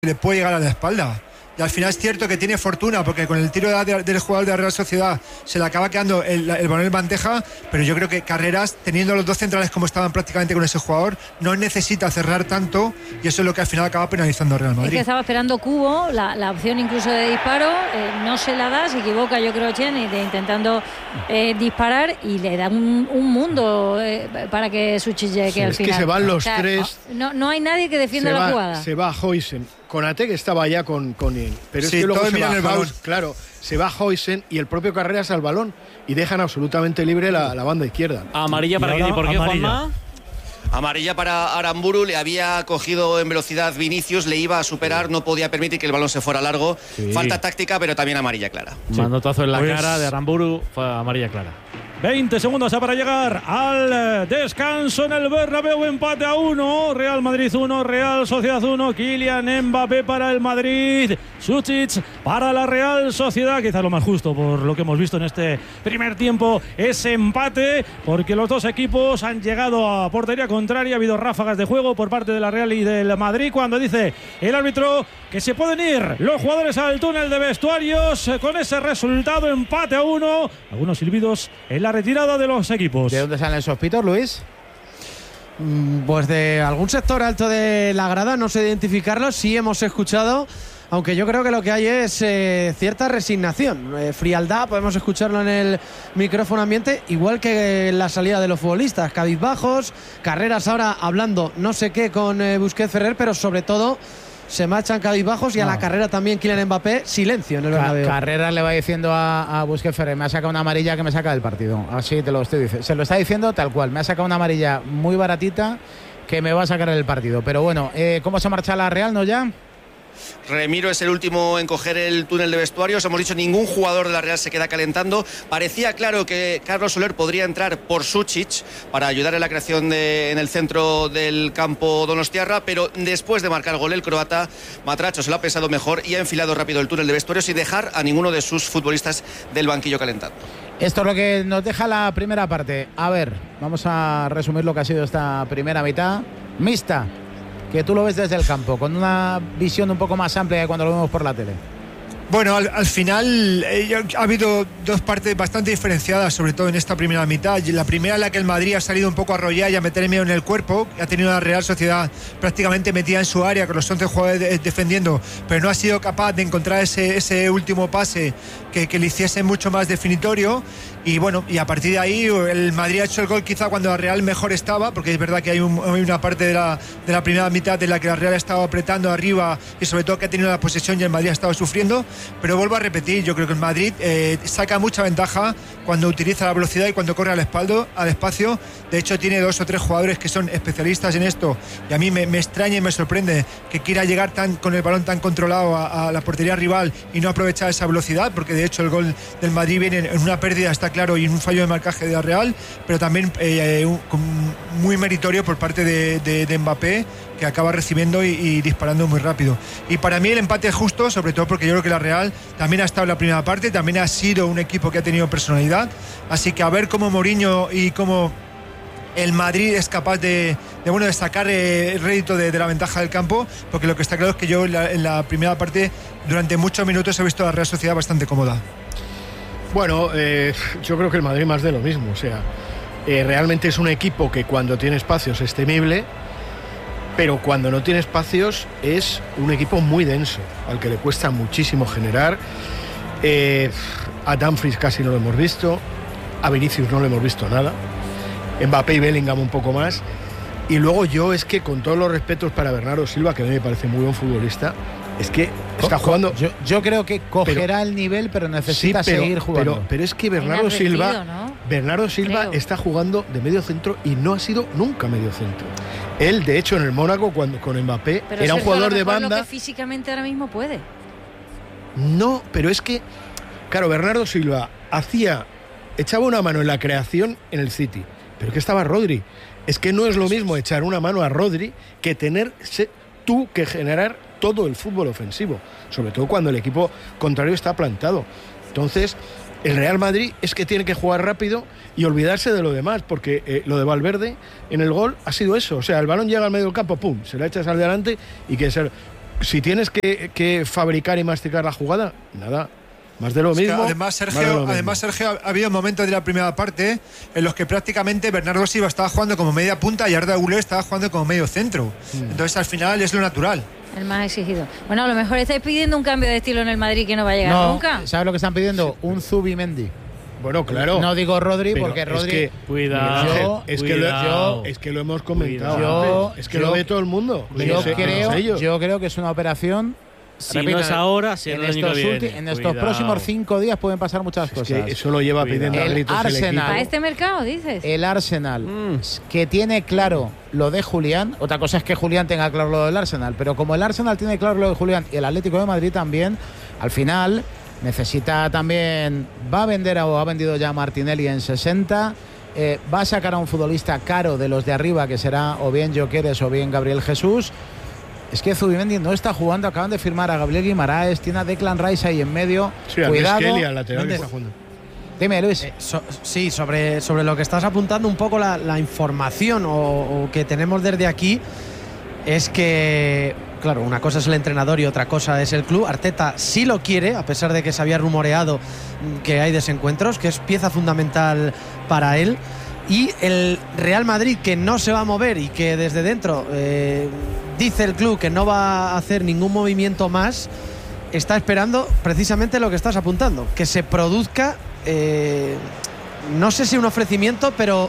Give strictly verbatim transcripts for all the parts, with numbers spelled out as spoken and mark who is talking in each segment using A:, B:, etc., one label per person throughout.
A: le puede llegar a la espalda. Y al final es cierto que tiene fortuna, porque con el tiro de, de, del jugador de la Real Sociedad se le acaba quedando el, el balón en bandeja, pero yo creo que Carreras, teniendo los dos centrales como estaban prácticamente con ese jugador, no necesita cerrar tanto, y eso es lo que al final acaba penalizando a Real Madrid.
B: Es que estaba esperando Cubo, la, la opción incluso de disparo, eh, no se la da, se equivoca yo creo Chen, intentando eh, disparar, y le da un, un mundo eh, para que Suchich llegue sí, al
C: es
B: final.
C: Es que se van los
B: o sea,
C: tres.
B: No, no hay nadie que defienda
C: se
B: la
C: va,
B: jugada.
C: Se va Huijsen. Konate, que estaba ya con, con él. Pero
A: sí,
C: es que luego se va
A: el balón.
C: Claro, se va Huijsen y el propio Carreras al balón y dejan absolutamente libre la, la banda izquierda.
D: Amarilla para quién y por qué, Juanma.
E: Amarilla para Aramburu, le había cogido en velocidad Vinicius, le iba a superar, no podía permitir que el balón se fuera largo. Sí. Falta táctica, pero también amarilla clara.
D: Sí. Manotazo en la pues... cara de Aramburu, fue amarilla clara.
F: veinte segundos para llegar al descanso en el Bernabéu. Empate a uno. Real Madrid uno, Real Sociedad uno. Kylian Mbappé para el Madrid. Suchich para la Real Sociedad. Quizá lo más justo por lo que hemos visto en este primer tiempo es empate, porque los dos equipos han llegado a portería contraria. Ha habido ráfagas de juego por parte de la Real y del Madrid, cuando dice el árbitro que se pueden ir los jugadores al túnel de vestuarios. Con ese resultado, empate a uno. Algunos silbidos en la retirada de los equipos.
G: ¿De dónde salen esos pitos, Luis? Pues de algún sector alto de la grada, no sé identificarlo, sí hemos escuchado, aunque yo creo que lo que hay es eh, cierta resignación, eh, frialdad, podemos escucharlo en el micrófono ambiente, igual que en la salida de los futbolistas, cabizbajos, Carreras ahora hablando no sé qué con eh, Busquets Ferrer, pero sobre todo se marchan cabizbajos y no. A la carrera también Kylian Mbappé, silencio en el Bernabéu.
H: Ca Carreras le va diciendo a, a Busquets Ferrer, me ha sacado una amarilla que me saca del partido. Así te lo estoy diciendo. Se lo está diciendo tal cual, me ha sacado una amarilla muy baratita que me va a sacar del partido. Pero bueno, eh, ¿cómo se marcha la Real, no ya?
E: Remiro es el último en coger el túnel de vestuarios. Hemos dicho, ningún jugador de la Real se queda calentando. Parecía claro que Carlos Soler podría entrar por Suchich para ayudar en la creación de, en el centro del campo donostiarra, pero después de marcar gol el croata, Matracho se lo ha pensado mejor y ha enfilado rápido el túnel de vestuarios sin dejar a ninguno de sus futbolistas del banquillo calentando.
H: Esto es lo que nos deja la primera parte. A ver, vamos a resumir lo que ha sido esta primera mitad mixta, que tú lo ves desde el campo, con una visión un poco más amplia que cuando lo vemos por la tele.
A: Bueno, al, al final eh, ha habido dos partes bastante diferenciadas, sobre todo en esta primera mitad. La primera en la que el Madrid ha salido un poco a arrollar y a meter el miedo en el cuerpo, ha tenido la Real Sociedad prácticamente metida en su área con los once jugadores de, defendiendo, pero no ha sido capaz de encontrar ese, ese último pase que, que le hiciese mucho más definitorio. Y bueno, y a partir de ahí el Madrid ha hecho el gol quizá cuando la Real mejor estaba, porque es verdad que hay, un, hay una parte de la, de la primera mitad en la que la Real ha estado apretando arriba y sobre todo que ha tenido la posesión y el Madrid ha estado sufriendo. Pero vuelvo a repetir, yo creo que el Madrid eh, saca mucha ventaja cuando utiliza la velocidad y cuando corre al espaldo, al espacio. De hecho, tiene dos o tres jugadores que son especialistas en esto, y a mí me, me extraña y me sorprende que quiera llegar tan, con el balón tan controlado a, a la portería rival y no aprovechar esa velocidad, porque de hecho el gol del Madrid viene en una pérdida, está claro, y en un fallo de marcaje de la Real, pero también eh, un, muy meritorio por parte de, de, de Mbappé, que acaba recibiendo y, y disparando muy rápido. Y para mí el empate es justo, sobre todo porque yo creo que la Real también ha estado en la primera parte, también ha sido un equipo que ha tenido personalidad, así que a ver cómo Mourinho y cómo el Madrid es capaz de, de, bueno, de sacar eh, el rédito de, de la ventaja del campo, porque lo que está claro es que yo en la, en la primera parte durante muchos minutos he visto a la Real Sociedad bastante cómoda.
C: Bueno, eh, yo creo que el Madrid más de lo mismo, o sea, eh, realmente es un equipo que cuando tiene espacios es temible, pero cuando no tiene espacios es un equipo muy denso, al que le cuesta muchísimo generar. Eh, a Dumfries casi no lo hemos visto, a Vinicius no lo hemos visto nada, Mbappé y Bellingham un poco más, y luego yo es que, con todos los respetos para Bernardo Silva, que a mí me parece muy buen futbolista, es que está jugando.
H: Yo, yo creo que cogerá pero, el nivel, pero necesita sí, pero, seguir jugando.
C: Pero, pero es que Bernardo Silva, ¿no? Bernardo Silva creo. está jugando de medio centro y no ha sido nunca medio centro. Él, de hecho, en el Mónaco, cuando con Mbappé,
B: pero
C: era un jugador de banda.
B: Lo que físicamente ahora mismo puede.
C: No, pero es que, claro, Bernardo Silva hacía, echaba una mano en la creación en el City, pero que estaba Rodri. Es que no es lo mismo echar una mano a Rodri que tener tú que generar todo el fútbol ofensivo, sobre todo cuando el equipo contrario está plantado. Entonces, el Real Madrid es que tiene que jugar rápido y olvidarse de lo demás, porque eh, lo de Valverde en el gol ha sido eso, o sea, el balón llega al medio del campo, pum, se la echas al delante y que ser si tienes que, que fabricar y masticar la jugada, nada. Más de lo mismo. Es que
A: además, Sergio, además, Sergio, ha habido momentos de la primera parte en los que prácticamente Bernardo Silva estaba jugando como media punta y Arda Güler estaba jugando como medio centro. Mm. Entonces, al final, es lo natural.
B: El más exigido. Bueno, a lo mejor estáis pidiendo un cambio de estilo en el Madrid que no va a llegar
H: no,
B: nunca.
H: ¿Sabes lo que están pidiendo? Un Zubimendi.
C: Bueno, claro.
H: No digo Rodri,
C: pero
H: porque Rodri.
C: Es que,
H: cuidado,
C: es,
H: cuidado,
C: que lo, es que lo hemos comentado.
H: Yo,
C: es que
H: yo,
C: lo ve todo el mundo.
H: Yo, creo, yo creo que es una operación.
D: Si
H: repito,
D: no es ahora, si
H: en
D: el año
H: estos,
D: que viene.
H: en estos próximos cinco días pueden pasar muchas
C: es
H: cosas.
C: Que eso lo lleva
D: Cuidado.
C: pidiendo a gritos
H: el Arsenal.
C: el equipo.
B: ¿A este mercado, dices?
H: El Arsenal,
D: mm.
H: que tiene claro lo de Julián. Otra cosa es que Julián tenga claro lo del Arsenal, pero como el Arsenal tiene claro lo de Julián y el Atlético de Madrid también, al final necesita también, va a vender o ha vendido ya a Martinelli en sesenta, eh, va a sacar a un futbolista caro de los de arriba, que será o bien Gyökeres o bien Gabriel Jesús. Es que Zubimendi no está jugando, acaban de firmar a Gabriel Guimaraes, tiene a Declan Rice ahí en medio.
C: Sí,
H: cuidado.
C: Kelly, al lateral que está jugando.
H: Dime, Luis.
G: Eh, so, sí, sobre, sobre lo que estás apuntando, un poco la, la información o, o que tenemos desde aquí es que, claro, una cosa es el entrenador y otra cosa es el club. Arteta sí lo quiere, a pesar de que se había rumoreado que hay desencuentros, que es pieza fundamental para él. Y el Real Madrid, que no se va a mover y que desde dentro eh, dice el club que no va a hacer ningún movimiento más, está esperando precisamente lo que estás apuntando, que se produzca, eh, no sé si un ofrecimiento, pero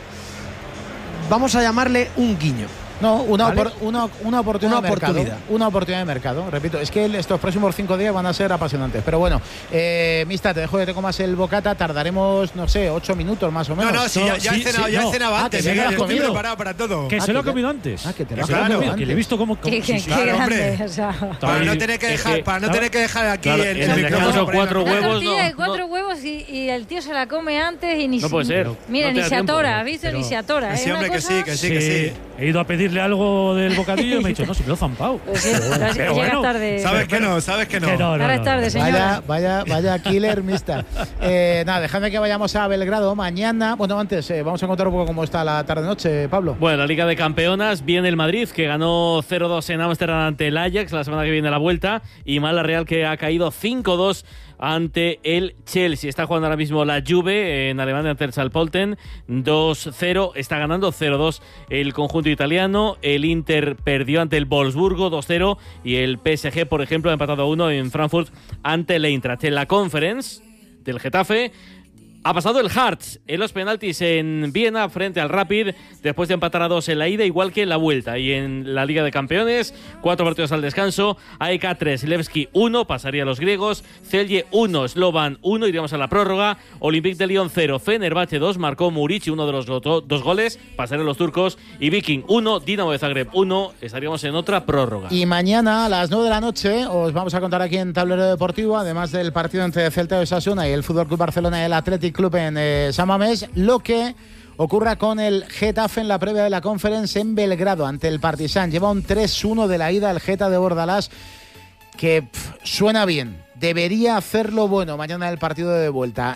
G: vamos a llamarle un guiño.
H: No, una,
G: ¿vale?
H: opor una, una oportunidad
G: una
H: de mercado.
G: oportunidad.
H: Una oportunidad de mercado. Repito, es que estos próximos cinco días van a ser apasionantes. Pero bueno, eh, Mista, te dejo que te comas el bocata. Tardaremos, no sé, ocho minutos más o menos.
A: No, no, sí, ya, ya
F: sí,
A: he cenado,
F: sí,
A: ya
F: no.
A: he cenado
H: Ah,
A: antes.
H: que
A: ¿eh?
H: ya lo has
A: Estoy
H: comido.
A: preparado para todo.
F: Que
H: Ah,
F: se lo ha
H: que
F: comido
H: te-
F: antes.
H: Ah, que te lo
F: Que
H: has
F: se lo ha
A: comido
F: comido,
A: antes.
F: que le he visto como.
B: Qué, qué,
A: sí, claro,
B: qué grande.
A: hombre.
B: O sea,
A: Para
F: Ahí-
A: no tener que
F: es
A: dejar,
F: que-
A: para no tener que dejar aquí
D: Claro,
A: el,
D: en
A: el
D: el
A: micrófono
D: descanso
A: por ahí.
D: cuatro
B: una
D: huevos,
B: tortilla
D: no,
B: de cuatro
D: no.
B: huevos y, y el tío se la come antes y ni
D: No
B: si-
D: puede ser.
B: Mira,
D: No
B: ni
D: te da
B: se
D: tiempo.
B: atora, ¿viste?
F: Pero-
B: Ni se atora.
A: Sí,
B: ¿eh?
A: hombre,
B: Una
A: que
B: cosa-
A: sí, que sí, que sí.
F: He ido a pedirle algo del bocadillo y me ha dicho, no, si me lo he zampado.
B: Pues sí, pero
F: Pero
B: llegas
F: bueno,
B: tarde.
A: Sabes que no, sabes que no.
F: Que no, no,
B: Ahora es
F: no,
B: tarde,
F: no.
B: señora.
H: Vaya, vaya, vaya killer, Mista. Eh, nada, dejadme que vayamos a Belgrado mañana. Bueno, antes eh, vamos a contar un poco cómo está la tarde-noche, Pablo.
D: Bueno, la Liga de Campeonas, viene el Madrid, que ganó cero dos en Ámsterdam ante el Ajax la semana que viene la vuelta, y Mala Real, que ha caído cinco dos ante el Chelsea. Está jugando ahora mismo la Juve en Alemania ante el Salpolten, dos cero, está ganando cero dos el conjunto italiano. El Inter perdió ante el Wolfsburgo dos cero y el P S G, por ejemplo, ha empatado a uno en Frankfurt ante el Eintracht. En la Conference del Getafe ha pasado el Hearts en los penaltis en Viena frente al Rapid, después de empatar a dos en la ida, igual que en la vuelta. Y en la Liga de Campeones, cuatro partidos al descanso. A E K tres, Levski uno, pasaría a los griegos. Celje uno, Slovan uno, iríamos a la prórroga. Olympique de Lyon cero, Fenerbahce dos, marcó Murici uno de los dos goles, pasarían los turcos. Y Viking uno, Dinamo de Zagreb uno, estaríamos en otra prórroga.
H: Y mañana a las nueve de la noche os vamos a contar aquí en Tablero Deportivo, además del partido entre Celta de Osasuna y el Fútbol Club Barcelona y el Athletic Club en eh, San Mamés, lo que ocurra con el Getafe en la previa de la Conference en Belgrado ante el Partizan. Lleva un tres uno de la ida el Geta de Bordalás, que pff, suena bien. Debería hacerlo bueno mañana el partido de vuelta.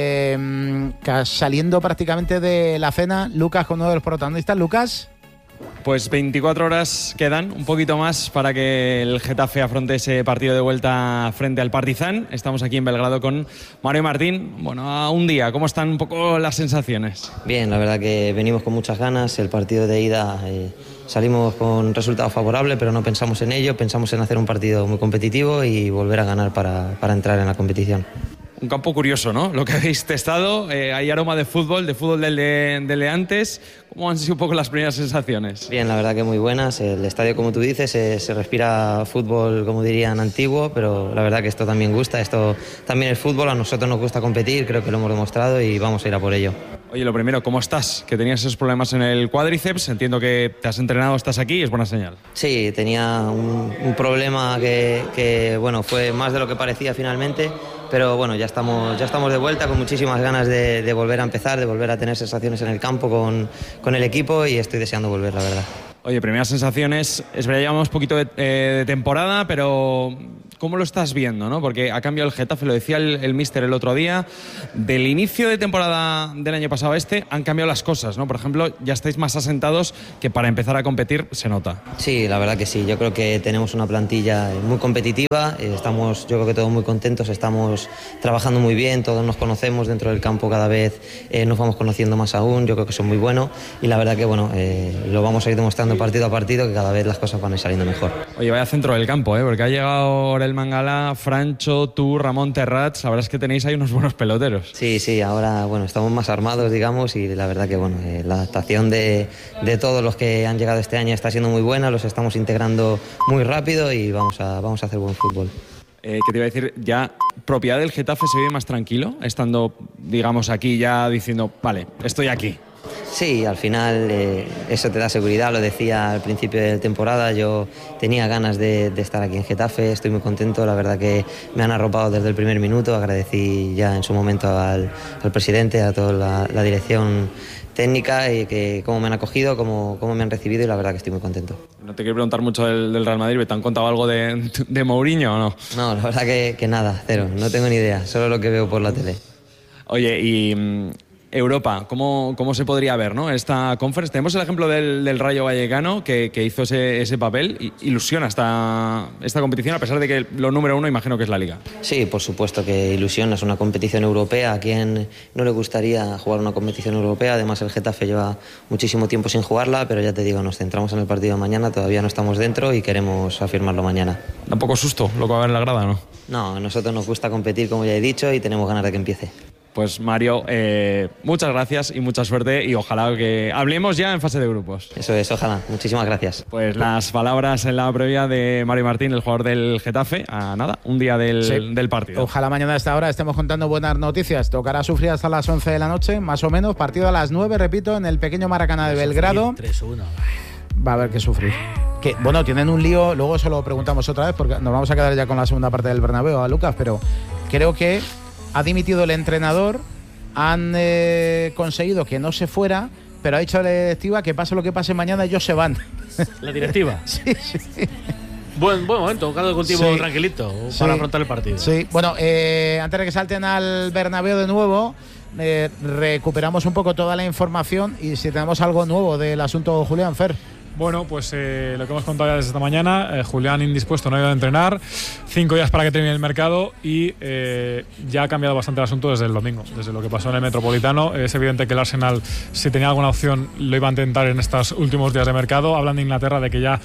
H: Eh, saliendo prácticamente de la cena, Lucas con uno de los protagonistas. Lucas.
I: Pues veinticuatro horas quedan, un poquito más para que el Getafe afronte ese partido de vuelta frente al Partizan. Estamos aquí en Belgrado con Mario Martín. Bueno, a un día, ¿cómo están un poco las sensaciones?
J: Bien, la verdad que venimos con muchas ganas. El partido de ida eh, salimos con resultado favorable, pero no pensamos en ello. Pensamos en hacer un partido muy competitivo y volver a ganar para, para entrar en la competición.
I: Un campo curioso, ¿no? Lo que habéis testado, eh, hay aroma de fútbol, de fútbol del de, del de antes. ¿Cómo han sido un poco las primeras sensaciones?
J: Bien, la verdad que muy buenas. El estadio, como tú dices, se, se respira fútbol, como dirían, antiguo, pero la verdad que esto también gusta. Esto también es fútbol, a nosotros nos gusta competir, creo que lo hemos demostrado y vamos a ir a por ello.
I: Oye, lo primero, ¿cómo estás? Que tenías esos problemas en el cuádriceps, entiendo que te has entrenado, estás aquí, es buena señal.
J: Sí, tenía un, un problema que, que, bueno, fue más de lo que parecía finalmente, pero bueno, ya estamos, ya estamos de vuelta con muchísimas ganas de, de volver a empezar, de volver a tener sensaciones en el campo con, con el equipo y estoy deseando volver, la verdad.
I: Oye, primeras sensaciones, es verdad, llevamos poquito de, eh, de temporada, pero ¿cómo lo estás viendo, ¿no? Porque ha cambiado el Getafe, lo decía el, el míster el otro día, del inicio de temporada del año pasado a este han cambiado las cosas, ¿no? Por ejemplo, ya estáis más asentados que para empezar a competir se nota.
J: Sí, la verdad que sí, yo creo que tenemos una plantilla muy competitiva, estamos, yo creo que todos muy contentos, estamos trabajando muy bien, todos nos conocemos dentro del campo, cada vez eh, nos vamos conociendo más aún, yo creo que eso es muy bueno y la verdad que bueno, eh, lo vamos a ir demostrando partido a partido, que cada vez las cosas van a ir saliendo mejor.
I: Oye, vaya centro del campo, ¿eh? Porque ha llegado Orel Mangala, Francho, tú, Ramón Terrats, la verdad es que tenéis ahí unos buenos peloteros.
J: Sí, sí, ahora bueno, estamos más armados, digamos, y la verdad que bueno, eh, la adaptación de, de todos los que han llegado este año está siendo muy buena, los estamos integrando muy rápido y vamos a, vamos a hacer buen fútbol.
I: Eh, que te iba a decir, ya propiedad del Getafe se vive más tranquilo, estando, digamos, aquí ya diciendo, vale, estoy aquí.
J: Sí, al final eh, eso te da seguridad, lo decía al principio de la temporada, yo tenía ganas de, de estar aquí en Getafe, estoy muy contento, la verdad que me han arropado desde el primer minuto, agradecí ya en su momento al, al presidente, a toda la, la dirección técnica y que cómo me han acogido, cómo, cómo me han recibido y la verdad que estoy muy contento.
I: No te quiero preguntar mucho del, del Real Madrid, ¿te han contado algo de, de Mourinho o no?
J: No, la verdad que, que nada, cero, no tengo ni idea, solo lo que veo por la tele.
I: Oye, y Europa, ¿cómo, cómo se podría ver, ¿no? Esta conference? Tenemos el ejemplo del, del Rayo Vallecano que, que hizo ese, ese papel. Y ilusiona esta, esta competición, a pesar de que lo número uno imagino que es la Liga.
J: Sí, por supuesto que ilusiona, es una competición europea. ¿A quién no le gustaría jugar una competición europea? Además el Getafe lleva muchísimo tiempo sin jugarla, pero ya te digo, nos centramos en el partido de mañana, todavía no estamos dentro y queremos afirmarlo mañana.
I: Da un poco susto lo que va a haber en la grada, ¿no?
J: No, a nosotros nos gusta competir, como ya he dicho, y tenemos ganas de que empiece.
I: Pues Mario, eh, muchas gracias y mucha suerte y ojalá que hablemos ya en fase de grupos.
J: Eso es, ojalá. Muchísimas gracias.
I: Pues las palabras en la previa de Mario Martín, el jugador del Getafe, a nada, un día del, sí. del partido.
H: Ojalá mañana a esta hora estemos contando buenas noticias. Tocará sufrir hasta las once de la noche, más o menos. Partido a las nueve, repito, en el pequeño Maracaná de Belgrado.
F: tres uno.
H: Va a haber que sufrir. Que, bueno, tienen un lío, luego eso lo preguntamos otra vez porque nos vamos a quedar ya con la segunda parte del Bernabéu a Lucas, pero creo que ha dimitido el entrenador, han eh, conseguido que no se fuera, pero ha dicho a la directiva que pase lo que pase mañana, ellos se van.
D: ¿La directiva?
H: Sí, sí.
D: Buen, buen momento, un caldo de cultivo
H: sí.
D: tranquilito
H: sí.
D: para afrontar el partido.
H: Sí, bueno, eh, antes de que salten al Bernabéu de nuevo, eh, recuperamos un poco toda la información y si tenemos algo nuevo del asunto Julián Fer.
K: Bueno, pues eh, lo que hemos contado ya desde esta mañana, eh, Julián indispuesto, no ha ido a entrenar, cinco días para que termine el mercado y eh, ya ha cambiado bastante el asunto desde el domingo, desde lo que pasó en el Metropolitano. Es evidente que el Arsenal, si tenía alguna opción, lo iba a intentar en estos últimos días de mercado. Hablan de Inglaterra de que ya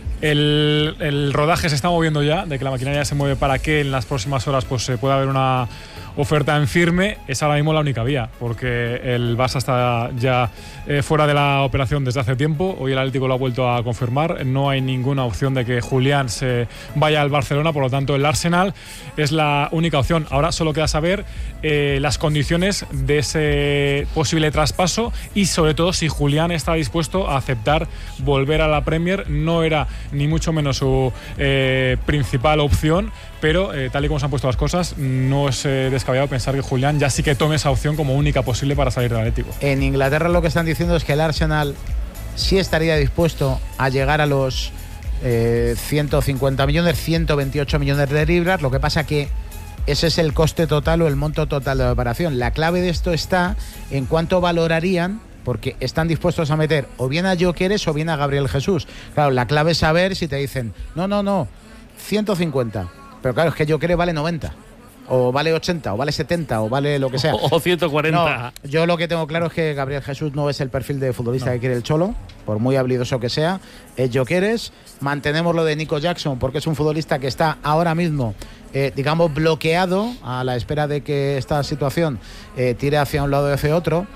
K: el, el rodaje se está moviendo ya, de que la maquinaria se mueve para que en las próximas horas pues se pueda haber una oferta en firme. Es ahora mismo la única vía, porque el Barça está ya eh, fuera de la operación desde hace tiempo. Hoy el Atlético lo ha vuelto a confirmar. No hay ninguna opción de que Julián se vaya al Barcelona, por lo tanto el Arsenal es la única opción. Ahora solo queda saber eh, las condiciones de ese posible traspaso y sobre todo si Julián está dispuesto a aceptar volver a la Premier. No era ni mucho menos su eh, principal opción, pero eh, tal y como se han puesto las cosas, no es eh, descabellado pensar que Julián ya sí que tome esa opción como única posible para salir del Atlético.
H: En Inglaterra lo que están diciendo es que el Arsenal sí estaría dispuesto a llegar a los eh, ciento cincuenta millones, ciento veintiocho millones de libras. Lo que pasa que ese es el coste total o el monto total de la operación. La clave de esto está en cuánto valorarían, porque están dispuestos a meter o bien a Gyökeres o bien a Gabriel Jesús. Claro, la clave es saber si te dicen, no, no, no, ciento cincuenta. Pero claro, es que Gyökeres vale noventa, o vale ochenta, o vale setenta, o vale lo que sea.
D: O ciento cuarenta.
H: No, yo lo que tengo claro es que Gabriel Jesús no es el perfil de futbolista no. que quiere el Cholo, por muy habilidoso que sea. Es Gyökeres. Mantenemos lo de Nico Jackson, porque es un futbolista que está ahora mismo, eh, digamos, bloqueado a la espera de que esta situación eh, tire hacia un lado o hacia otro.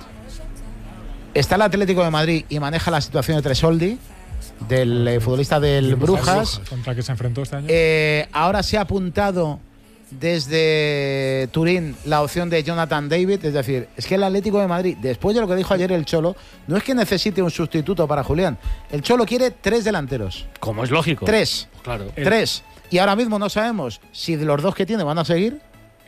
H: Está el Atlético de Madrid y maneja la situación de Tresoldi, del eh, futbolista del Brujas,
K: contra que se enfrentó este año.
H: Eh, ahora se ha apuntado desde Turín la opción de Jonathan David, es decir, es que el Atlético de Madrid, después de lo que dijo ayer el Cholo, no es que necesite un sustituto para Julián. El Cholo quiere tres delanteros.
D: Como es lógico.
H: Tres.
D: Claro.
H: Tres. Y ahora mismo no sabemos si de los dos que tiene van a seguir.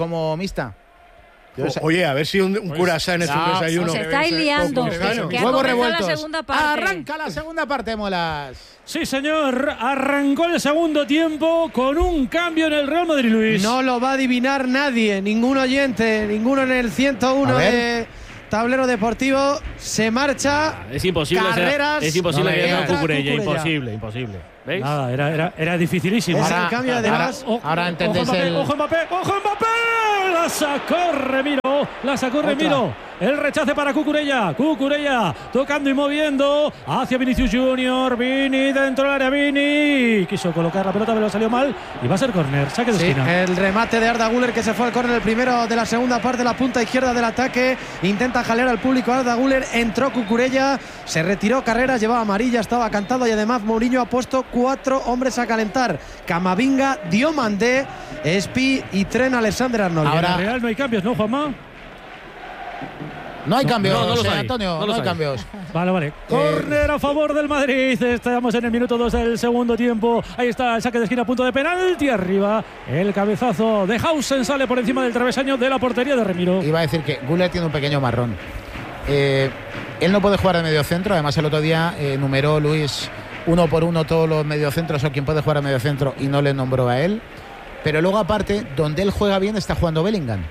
H: como mixta?
C: Oye, a ver si un, un
H: pues,
C: curasán es un
H: no,
C: desayuno.
B: Os estáis liando.
C: Pues,
B: Que, que ha
H: Huevos
B: comenzado
H: revueltos.
B: la segunda parte.
H: Arranca la segunda parte, Molas.
F: Sí, señor. Arrancó el segundo tiempo con un cambio en el Real Madrid, Luis.
G: No lo va a adivinar nadie, ningún oyente, ninguno en el ciento uno de Tablero Deportivo. Se marcha.
D: Es imposible.
G: Carreras.
D: Es imposible
G: No
D: que
G: me
D: gane
G: digas.
D: Cucurella.
G: Cucurella.
D: Imposible, imposible. ¿Veis?
F: Nada, era, era, era dificilísimo.
G: Es
H: Ahora-
G: el cambio, además.
H: ahora- ahora entendéis
F: ojo Mbappé,
H: el-
F: Ojo Mbappé, ojo Mbappé. La sacó Remiro. La sacó Remiro. El rechace para Cucurella. Cucurella tocando y moviendo hacia Vinicius Junior. Vini dentro del área. Vini quiso colocar la pelota, pero salió mal. Y va a ser córner. Saque de
G: Sí,
F: esquina.
G: el remate de Arda Güler, que se fue al córner, el primero de la segunda parte, la punta izquierda del ataque. Intenta jalear al público Arda Güler. Entró Cucurella. Se retiró Carreras. Llevaba amarilla. Estaba cantado. Y además Mourinho ha puesto cuatro hombres a calentar: Camavinga, Diomandé, Espi y Tren Alexander-Arnold.
F: En
H: Ahora-
F: el Real no hay cambios, ¿no, Juanma?
H: No hay cambios,
D: no, no los
H: eh,
D: hay.
H: Antonio,
D: No
H: no,
D: los
H: hay
D: hay.
H: cambios.
F: Vale, vale. Córner a favor del Madrid. Estamos en el minuto dos del segundo tiempo. Ahí está el saque de esquina a punto de penalti. Arriba el cabezazo de Hausen sale por encima del travesaño de la portería de Remiro.
H: Iba a decir que Güler tiene un pequeño marrón. Eh, él no puede jugar de mediocentro. Además, el otro día eh, numeró Luis uno por uno todos los mediocentros o quien puede jugar a mediocentro y no le nombró a él. Pero luego, aparte, donde él juega bien está jugando Bellingham.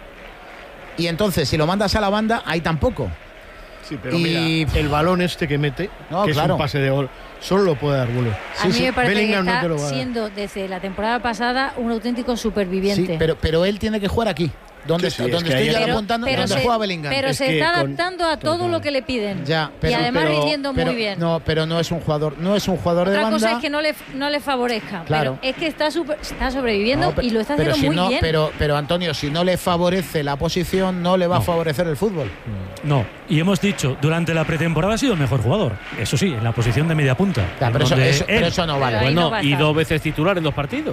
H: Y entonces, si lo mandas a la banda, ahí tampoco.
C: Sí, pero
H: Y-
C: mira, el balón este que mete,
H: No,
C: que
H: claro.
C: es un pase de gol, solo lo puede dar Güler.
B: A mí me parece
C: Bellingham
B: que
C: no
B: está
C: te lo va a dar.
B: siendo desde la temporada pasada un auténtico superviviente.
H: Sí, pero, pero él tiene que jugar aquí. Donde,
C: Sí, sí,
H: está-
C: es
H: donde
C: que
H: estoy
C: ahí-
H: yo
B: pero,
H: apuntando,
B: pero
H: donde
B: se,
H: juega Bellingham.
B: pero
C: Es
B: se
C: que
B: está
C: con-
B: adaptando a todo
C: total.
B: lo que le piden.
H: Ya, pero,
B: y además
H: pero-
B: rindiendo
H: pero-
B: muy bien.
H: No, pero no es un jugador, no es un jugador de
B: Otra
H: banda.
B: cosa es que no le, no le favorezca.
H: Claro.
B: Pero es que está, super- está sobreviviendo
H: No, pe-
B: y lo está
H: pero
B: haciendo
H: si
B: muy
H: no,
B: bien.
H: Pero, pero Antonio, si no le favorece la posición, no le va a favorecer el fútbol.
F: No, y hemos dicho, durante la pretemporada ha sido el mejor jugador. Eso sí, en la posición de media punta.
H: Ya,
F: en
H: pero, eso,
F: donde
H: eso- pero
F: él-
H: eso no vale.
B: Pero ahí
D: Bueno,
B: no va a
D: y
B: estar.
D: dos veces titular en dos partidos.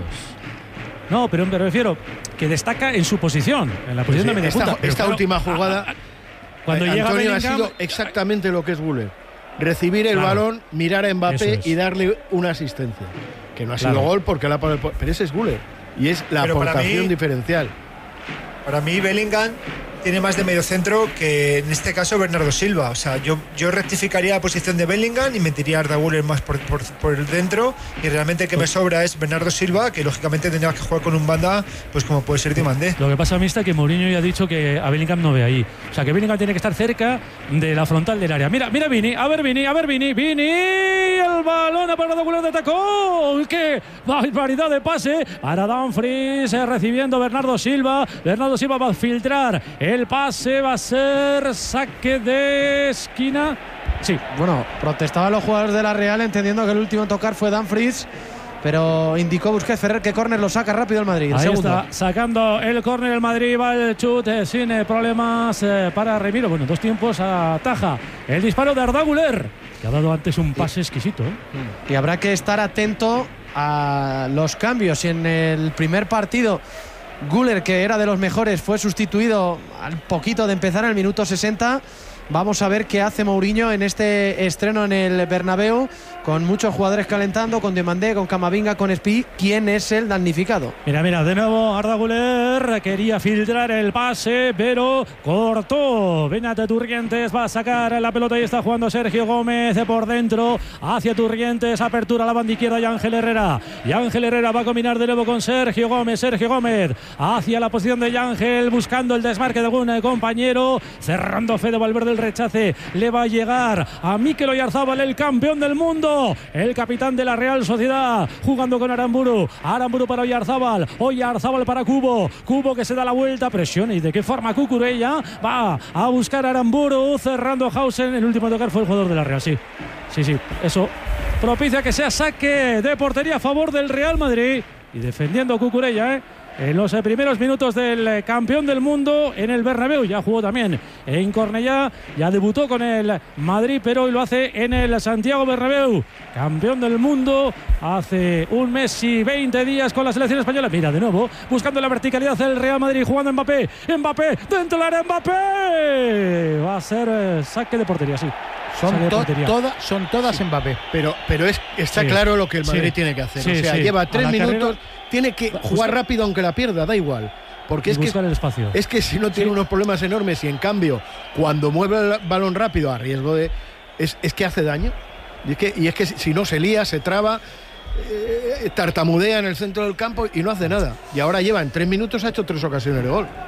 F: No, pero me refiero que destaca en su posición, en la posición
C: Sí,
F: de media
C: esta
F: punta. Pero
C: esta
F: claro,
C: última
F: a-
C: jugada,
F: a- a- cuando
C: eh,
F: llega
C: Antonio ha
F: Bellingham,
C: sido exactamente lo que es Güler. Recibir el
F: Claro.
C: balón, mirar a Mbappé
F: Eso es.
C: y darle una asistencia. Que no ha sido
F: Claro.
C: gol porque la ha parado el por- pero ese es Güler. Y es la
A: Pero para
C: aportación
A: mí-
C: diferencial.
A: Para mí Bellingham tiene más de medio centro que en este caso Bernardo Silva. O sea, yo, yo rectificaría la posición de Bellingham y metería a Arda Güler más por, por, por el dentro. Y realmente el que me sobra es Bernardo Silva, que lógicamente tendría que jugar con un banda, pues como puede ser Diomandé.
F: Lo que pasa a mí está que Mourinho ya ha dicho que a Bellingham no ve ahí. O sea, que Bellingham tiene que estar cerca de la frontal del área. Mira, mira Vini, a ver Vini, a ver Vini, Vini, el balón a Bernardo Güler de tacón. ¡Qué barbaridad de pase! Para Dumfries, eh, recibiendo Bernardo Silva. Bernardo Silva va a filtrar el pase, va a ser saque de esquina. Sí,
G: Bueno, protestaban los jugadores de la Real entendiendo que el último en tocar fue Dumfries, pero indicó Busquets Ferrer que córner lo saca rápido el Madrid. El
F: ahí
G: segundo.
F: está, sacando el córner el Madrid, va el chute sin eh, problemas eh, para Remiro. Bueno, dos tiempos, ataja el disparo de Arda Güler, que ha dado antes un pase exquisito. ¿eh?
G: Y habrá que estar atento a los cambios. Y en el primer partido, Güler, que era de los mejores, fue sustituido al poquito de empezar, en el minuto sesenta. Vamos a ver qué hace Mourinho en este estreno en el Bernabéu, con muchos jugadores calentando, con Diomandé, con Camavinga, con Espi. ¿Quién es el damnificado?
F: Mira, mira, de nuevo Arda Güler quería filtrar el pase, pero cortó. Benate Turrientes va a sacar la pelota y está jugando Sergio Gómez por dentro hacia Turrientes. Apertura a la banda izquierda y Ángel Herrera. Y Ángel Herrera va a combinar de nuevo con Sergio Gómez. Sergio Gómez hacia la posición de Ángel, buscando el desmarque de algún compañero. Cerrando Fede Valverde el rechace. Le va a llegar a Mikel Oyarzábal, el campeón del mundo, el capitán de la Real Sociedad, jugando con Aramburu. Aramburu para Oyarzábal. Oyarzábal para Cubo. Cubo que se da la vuelta, presiona. ¿Y de qué forma Cucurella? Va a buscar a Aramburu, cerrando Hausen. El último a tocar fue el jugador de la Real. Sí, sí, sí. Eso propicia que sea saque de portería a favor del Real Madrid. Y defendiendo Cucurella, ¿eh? En los primeros minutos del campeón del mundo en el Bernabéu. Ya jugó también en Cornellá, ya debutó con el Madrid, pero hoy lo hace en el Santiago Bernabéu. Campeón del mundo hace un mes y veinte días con la selección española. Mira, de nuevo, buscando la verticalidad del Real Madrid, jugando Mbappé. Mbappé, dentro del área, Mbappé. Va a ser eh, saque de portería, sí.
H: Son,
F: Saque de
H: to-
F: portería.
H: toda- son todas Mbappé.
C: Pero, pero es, está
F: Sí.
C: claro lo que el Madrid
F: Sí.
C: tiene que hacer.
F: Sí,
C: o sea,
F: sí.
C: lleva
F: A
C: tres
F: la
C: minutos,
F: carrera-
C: tiene que
F: Justo-
C: jugar rápido aunque la pierda, da igual. Porque
F: y
C: es que,
F: buscar el espacio.
C: es que si no tiene
F: Sí.
C: unos problemas enormes y en cambio cuando mueve el balón rápido a riesgo de... Es, es que hace daño. Y es que, y es que si no se lía, se traba, eh, tartamudea en el centro del campo y no hace nada. Y ahora lleva en tres minutos, ha hecho tres ocasiones de gol.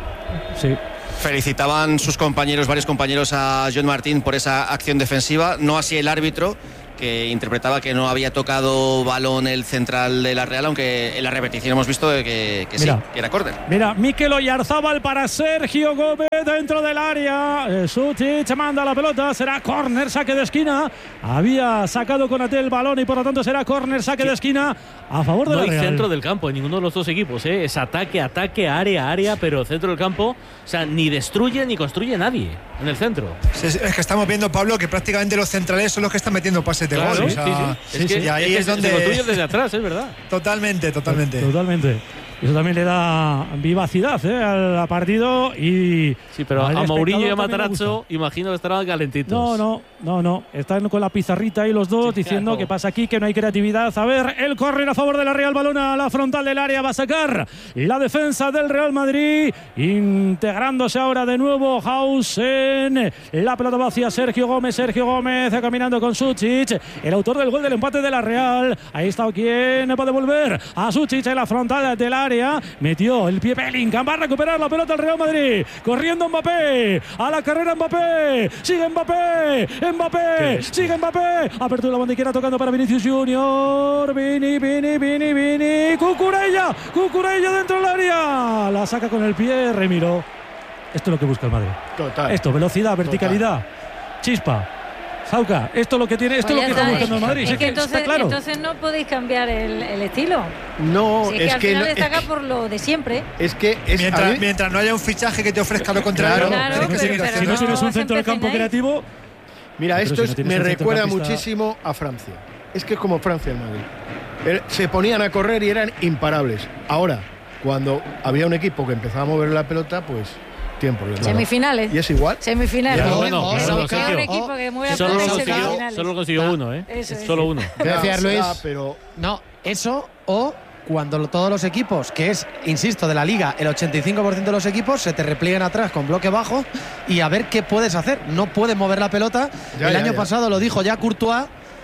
F: Sí.
E: Felicitaban sus compañeros, varios compañeros a John Martín por esa acción defensiva, no así el árbitro, que interpretaba que no había tocado balón el central de la Real, aunque en la repetición hemos visto que, que sí,
F: Mira.
E: que era córner.
F: Mira, Mikel Oyarzábal para Sergio Gómez dentro del área. Eh, Sutic manda la pelota, será córner, saque de esquina. Había sacado Konaté el balón y por lo tanto será córner, saque de esquina a favor de
D: No
F: la
D: hay
F: Real.
D: centro del campo en ninguno de los dos equipos, ¿eh? Es ataque, ataque, área, área, pero centro del campo, o sea, ni destruye ni construye nadie en el centro.
A: Sí, es es que estamos viendo, Pablo, que prácticamente los centrales son los que están metiendo pases de
D: Claro,
A: gol. O
D: sí,
A: sea,
D: sí.
A: sí,
D: Es que-
A: sí, y ahí
D: es que
A: es
D: se-
A: donde
D: se construye desde atrás, es verdad.
A: Totalmente, totalmente.
F: Totalmente. Eso también le da vivacidad, ¿eh? al partido y...
D: Sí, pero
F: al
D: a Mourinho y a
F: espectador también le gusta.
D: Matarazzo imagino que estarán calentitos.
F: No, no, no, no. Están con la pizarrita ahí los dos diciendo
D: claro.
F: que pasa aquí, que no hay creatividad. A ver, el córner a favor de la Real, balón a la frontal del área, va a sacar la defensa del Real Madrid, integrándose ahora de nuevo Hausen. La pelota va hacia Sergio Gómez, Sergio Gómez caminando con Sucic, el autor del gol del empate de la Real. Ahí está quien va a devolver a Sucic en la frontal del área. Metió el pie Bellingham, va a recuperar la pelota el Real Madrid. Corriendo Mbappé, a la carrera Mbappé, sigue Mbappé, Mbappé, sigue Mbappé. Apertura la bandiquera tocando para Vinicius Junior. Vini, Vini, Vini, Vini. Cucurella, Cucurella dentro del área. La saca con el pie Remiro. Esto es lo que busca el Madrid.
C: Total.
F: Esto, velocidad, verticalidad, chispa. Zauca, esto es lo que tiene, esto
B: Pues
F: es lo
B: ya
F: que está
B: está.
F: buscando el Madrid.
B: Es
F: Si
B: que entonces,
F: está claro.
B: entonces no podéis cambiar el, el estilo.
C: No,
B: Si es, que
C: es
B: al
C: que
B: final
C: no- es
B: destaca
C: que-
B: por lo de siempre.
C: Es que es, a
A: Mientras,
C: mí-
A: mientras no haya un fichaje que te ofrezca lo contrario,
B: Claro,
A: tienes que
B: pero-
A: seguir
B: pero
A: haciendo.
F: Si no
B: no
F: tienes un
B: vas a
F: centro de campo
B: empezar ahí.
F: creativo,
C: Mira,
F: Pero
C: esto
F: si
C: es-
F: no tienes
C: me
F: un
C: recuerda
F: centrocampista-
C: muchísimo a Francia. Es que es como Francia el Madrid. Er- Se ponían a correr y eran imparables. Ahora, cuando había un equipo que empezaba a mover la pelota, pues tiempo.
B: Semifinales.
C: Y es igual.
B: Semifinales.
D: Ya,
B: Es
D: bueno,
B: un
D: pero
B: peor
D: Sergio,
B: equipo que mueve a
D: Solo
B: pelota
D: lo
B: en
D: consiguió,
B: semifinales.
D: solo lo consiguió uno, ¿eh?
B: Eso es.
D: Solo uno.
H: ¿Qué decías, Luis?
C: será, pero
G: No, eso o cuando lo- todos los equipos, que es, insisto, de la liga, el ochenta y cinco por ciento de los equipos se te replieguen atrás con bloque bajo y a ver qué puedes hacer. No puedes mover la pelota.
C: Ya,
G: el
C: ya,
G: año
C: ya.
G: pasado lo dijo ya Courtois,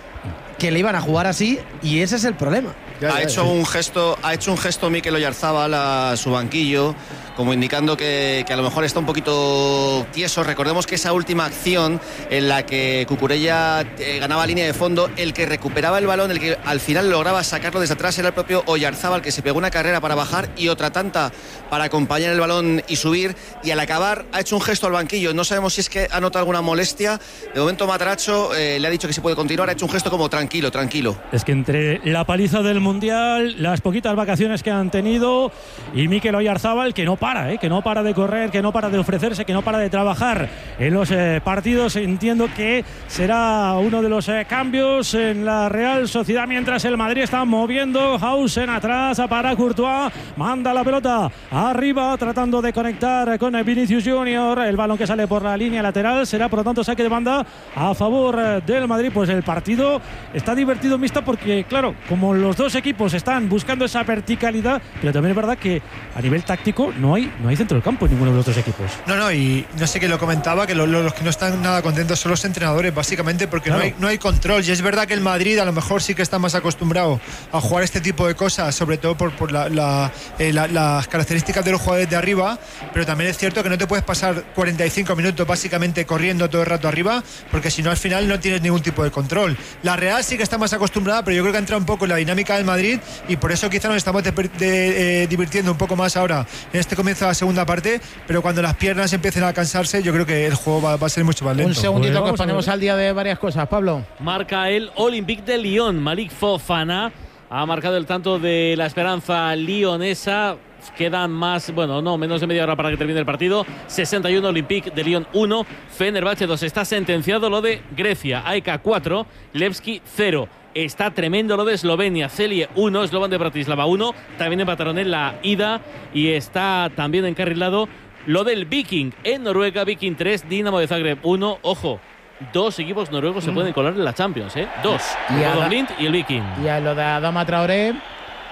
G: que le iban a jugar así y ese es el problema.
C: Ya,
E: ha
C: ya,
E: hecho
C: ya.
E: un gesto, ha hecho un gesto Mikel Oyarzábal a su banquillo, como indicando que, que a lo mejor está un poquito tieso. Recordemos que esa última acción en la que Cucurella eh, ganaba línea de fondo, el que recuperaba el balón, el que al final lograba sacarlo desde atrás era el propio Oyarzábal, que se pegó una carrera para bajar y otra tanta para acompañar el balón y subir, y al acabar ha hecho un gesto al banquillo. No sabemos si es que ha notado alguna molestia. De momento Matarazzo eh, le ha dicho que se puede continuar, ha hecho un gesto como tranquilo, tranquilo.
F: es que entre la paliza del Mundial, las poquitas vacaciones que han tenido y Mikel Oyarzábal, que no para, ¿eh? que no para de correr, que no para de ofrecerse, que no para de trabajar en los eh, partidos, entiendo que será uno de los eh, cambios en la Real Sociedad, mientras el Madrid está moviendo. Hausen atrás para Courtois, manda la pelota arriba tratando de conectar con Vinicius Junior. El balón que sale por la línea lateral será por lo tanto saque de banda a favor eh, del Madrid. Pues el partido está divertido mixto porque claro, como los dos equipos están buscando esa verticalidad, pero también es verdad que a nivel táctico no hay, no hay centro del campo en ninguno de los dos equipos.
A: No, no, y no sé quién lo comentaba, que lo- lo- los que no están nada contentos son los entrenadores, básicamente, porque
F: Claro.
A: no, hay, no hay control. Y es verdad que el Madrid a lo mejor sí que está más acostumbrado a jugar este tipo de cosas, sobre todo por, por la- la- eh, la- las características de los jugadores de arriba, pero también es cierto que no te puedes pasar cuarenta y cinco minutos básicamente corriendo todo el rato arriba, porque si no al final no tienes ningún tipo de control. La Real sí que está más acostumbrada, pero yo creo que ha entrado un poco en la dinámica del Madrid y por eso quizá nos estamos de- de- eh, divirtiendo un poco más ahora en este comienzo de la segunda parte, pero cuando las piernas empiecen a cansarse yo creo que el juego va, va a ser mucho más lento.
H: Un segundito
F: Pues
H: que os
F: vamos a
H: ponemos
F: ver.
H: al día de varias cosas, Pablo.
D: Marca el Olympique de Lyon. Malik Fofana ha marcado el tanto de la esperanza lionesa. Quedan más, bueno, no, menos de media hora para que termine el partido. sesenta y uno Olympique de Lyon uno, Fenerbahce dos. Está sentenciado lo de Grecia. A E K cuatro, Levski cero. Está tremendo lo de Eslovenia. Celje uno, Slovan de Bratislava uno. También empataron en la ida. Y está también encarrilado lo del Viking en Noruega. Viking tres, Dinamo de Zagreb uno. Ojo, dos equipos noruegos se pueden colar en la Champions, ¿eh? Dos.
H: Y
D: El
H: Ada-
D: Bodø/Glimt y el Viking.
H: Y a lo de Adama Traoré,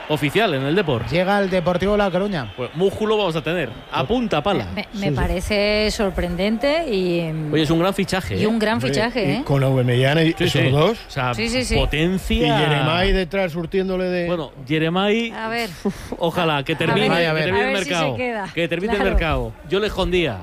D: oficial en el Depor.
H: Llega el Deportivo La Coruña.
D: Pues músculo vamos a tener, a punta pala.
B: Me, me sí, parece sí. sorprendente y...
D: Oye, es un gran fichaje.
B: Y un gran fichaje, ¿eh?
C: Con Aubameyang y sí, esos sí. dos.
D: O sea,
B: sí, sí, sí.
D: potencia.
C: Y Jeremai detrás surtiéndole de...
D: Bueno, Jeremai...
B: A ver.
D: Ojalá, que termine,
B: a ver,
D: que termine
B: a ver
D: el mercado.
B: Si se queda.
D: Que termine
B: claro.
D: el mercado. Yo le escondía.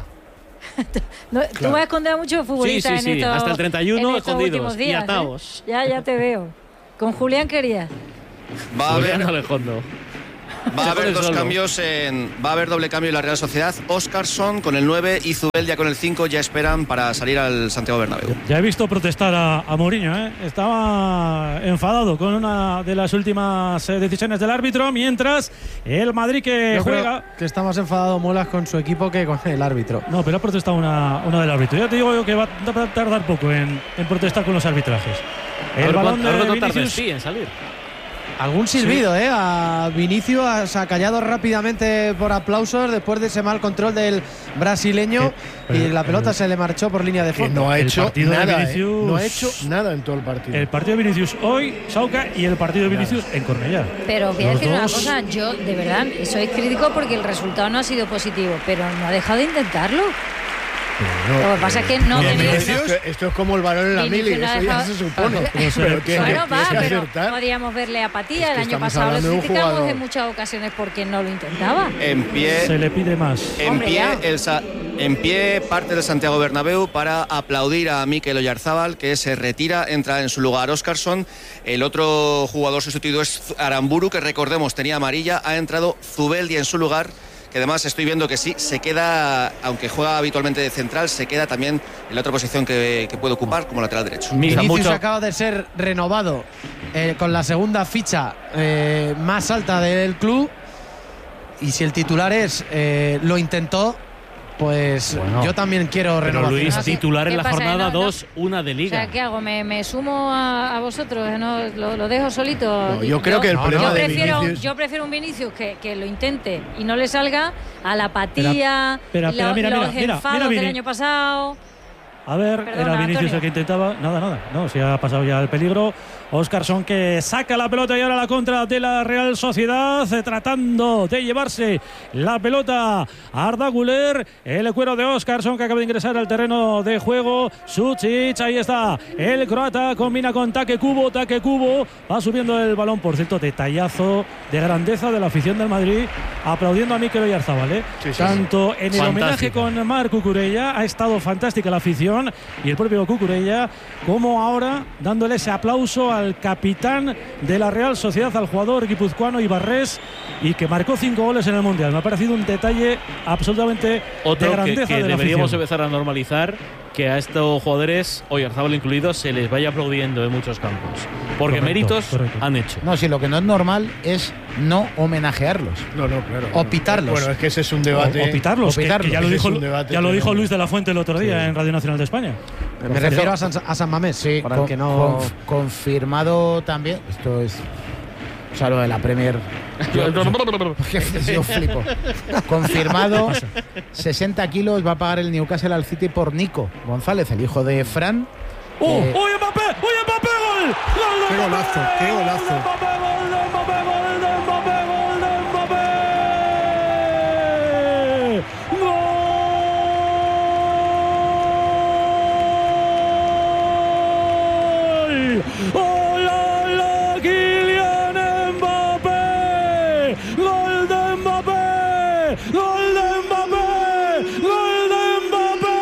B: no, claro. Tú vas a esconder a muchos futbolistas
D: sí, sí,
B: en
D: sí.
B: estos,
D: hasta el treinta y uno
B: en estos
D: escondidos
B: días,
D: y atados.
B: ¿eh? Ya, ya te veo. Con Julián quería.
E: Va a haber,
D: Alejondo.
E: Va a haber dos solo. cambios en, va a haber doble cambio en la Real Sociedad. Óscarsson con el nueve y Zubeldia con el cinco ya esperan para salir al Santiago Bernabéu.
F: Ya he visto protestar a, a Mourinho, ¿eh? Estaba enfadado con una de las últimas eh, decisiones del árbitro, mientras el Madrid que
G: Yo
F: juega...
G: creo que está más enfadado Mulas con su equipo que con el árbitro.
F: No, pero ha protestado una, una del árbitro. Ya te digo yo que va a tardar poco en, en protestar con los arbitrajes. El
D: ahora
F: balón
D: va,
F: de
D: Vinicius sí, en salir.
G: Algún silbido, sí. ¿eh? A Vinicius se ha callado rápidamente por aplausos después de ese mal control del brasileño eh, y la pelota eh, se le marchó por línea de fondo.
C: No ha hecho nada,
F: Vinicius,
C: eh. No ha hecho nada en todo el partido.
F: El partido de Vinicius hoy, Sauca, y el partido de Vinicius en Cornellá.
B: Pero voy a decir una cosa, yo de verdad soy crítico porque el resultado no ha sido positivo, pero no ha dejado de intentarlo. No, lo que pasa es que no tenía...
C: Esto, esto es como el balón en la mili, eso dejado... ya se supone.
B: Pero que, bueno, va, que pero podíamos verle apatía. Es que el año pasado lo criticamos en muchas ocasiones porque no lo intentaba.
E: En pie...
F: Se le pide más.
E: En, Hombre, pie, el, en pie parte de Santiago Bernabéu para aplaudir a Mikel Oyarzábal, que se retira, entra en su lugar Óscarsson. El otro jugador sustituido es Aramburu, que recordemos tenía amarilla. Ha entrado Zubeldia en su lugar, que además estoy viendo que sí, se queda, aunque juega habitualmente de central, se queda también en la otra posición que, que puede ocupar como lateral derecho.
G: Vinicius mucho. acaba de ser renovado eh, con la segunda ficha eh, más alta del club, y si el titular es eh, lo intentó, pues bueno, yo también quiero renovar.
D: Luis,
B: ah,
D: titular en la
B: pasa?
D: jornada dos,
B: no, no.
D: una de Liga.
B: O sea, ¿qué hago? ¿Me, me sumo a, a vosotros? ¿No? ¿Lo, lo dejo solito?
C: No, yo creo yo, que el no, problema
B: yo
C: de
B: prefiero,
C: Vinicius...
B: Yo prefiero un Vinicius que, que lo intente y no le salga a la apatía,
F: pero, pero,
B: lo,
F: mira,
B: los
F: mira, mira,
B: enfados
F: mira,
B: del año pasado...
F: A ver, Perdona, era Vinicius Antonio. El que intentaba. Nada, nada. No, se ha pasado ya el peligro. Óscarsson que saca la pelota y ahora la contra de la Real Sociedad, eh, tratando de llevarse la pelota a Arda Güler. El cuero de Óscarsson que acaba de ingresar al terreno de juego. Sucic, ahí está. El croata combina con Take Kubo. Take Kubo va subiendo el balón. Por cierto, detallazo de grandeza de la afición del Madrid, aplaudiendo a Mikel Oyarzábal. ¿eh? Sí, sí, Tanto sí. en el Fantástica. homenaje con Marc Cucurella, ha estado fantástica la afición. Y el propio Cucurella, como ahora dándole ese aplauso al capitán de la Real Sociedad, al jugador guipuzcoano Ibarres, y que marcó cinco goles en el Mundial. Me ha parecido un detalle absolutamente
D: Otro
F: de grandeza
D: que, que
F: de la
D: deberíamos
F: afición.
D: empezar a normalizar, que a estos jugadores, Oyarzábal incluido, se les vaya aplaudiendo en muchos campos, porque correcto, méritos correcto. han hecho.
H: No, si lo que no es normal es no homenajearlos.
C: No, no, claro.
H: O pitarlos.
C: Bueno, es que ese es un debate.
F: O, o pitarlos, o pitarlos. Que, que ya lo dijo, ya lo dijo Luis de la Fuente el otro día sí. en Radio Nacional de España.
G: Me, Me refiero a San, a San Mamés, sí, para
H: con,
G: el que no...
H: Conf, confirmado también, esto es... O sea, lo de la Premier. Yo, yo flipo. Confirmado, sesenta kilos va a pagar el Newcastle al City por Nico González, el hijo de Fran.
F: ¡Uh! Eh, ¡Uy, Mbappé! ¡Uy, Mbappé! ¡Gol! ¡Gol de
C: ¡Qué golazo! ¡Qué golazo!
F: ¡Gol de Mbappé! ¡Gol de Mbappé! ¡Gol de Mbappé! ¡Gol! ¡Hola! ¡Gol de Mbappé! ¡Gol de Mbappé!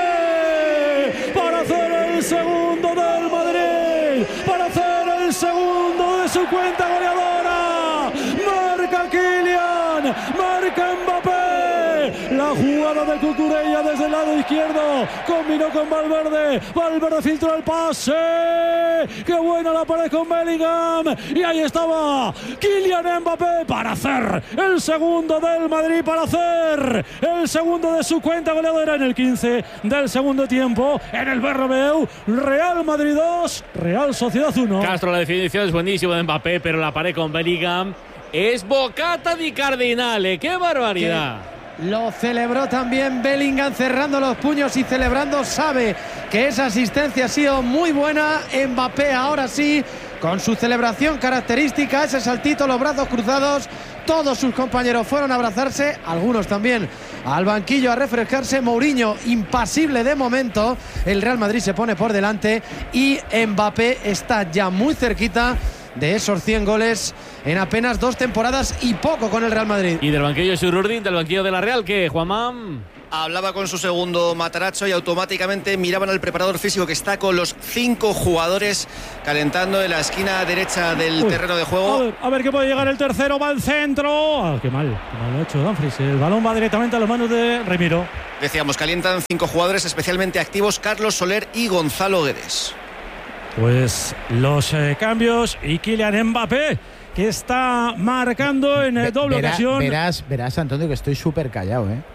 F: Para hacer el segundo del Madrid, para hacer el segundo de su cuenta goleadora. Marca Kylian, marca Mbappé. La jugada de Cucurella desde el lado izquierdo, combinó con Valverde. Valverde filtró el pase. ¡Qué buena la pared con Bellingham! Y ahí estaba Kylian Mbappé para hacer el segundo del Madrid, para hacer el segundo de su cuenta goleadora en el quince del segundo tiempo en el Bernabéu. Real Madrid dos, Real Sociedad uno.
D: Castro, la definición es buenísima de Mbappé, pero la pared con Bellingham es bocata di Cardinale. ¡Qué barbaridad!
G: ¿Qué? Lo celebró también Bellingham, cerrando los puños y celebrando. Sabe que esa asistencia ha sido muy buena. Mbappé ahora sí con su celebración característica, ese saltito, los brazos cruzados. Todos sus compañeros fueron a abrazarse, algunos también al banquillo a refrescarse. Mourinho impasible de momento. El Real Madrid se pone por delante y Mbappé está ya muy cerquita de esos cien goles en apenas dos temporadas y poco con el Real Madrid.
D: Y del banquillo de Sururdin, del banquillo de la Real, ¿qué, Juanma?
E: Hablaba con su segundo Matarazzo y automáticamente miraban al preparador físico que está con los cinco jugadores calentando en la esquina derecha del Uy, terreno de juego.
F: A ver, a ver qué puede llegar el tercero, va al centro. Ah, qué mal, qué mal lo ha hecho Dumfries. El balón va directamente a las manos de Remiro.
E: Decíamos, calientan cinco jugadores especialmente activos: Carlos Soler y Gonzalo Guedes.
F: Pues los eh, cambios y Kylian Mbappé, que está marcando en eh, doble
H: Verá,
F: ocasión.
H: Verás, verás, Antonio, que estoy súper callado, ¿eh?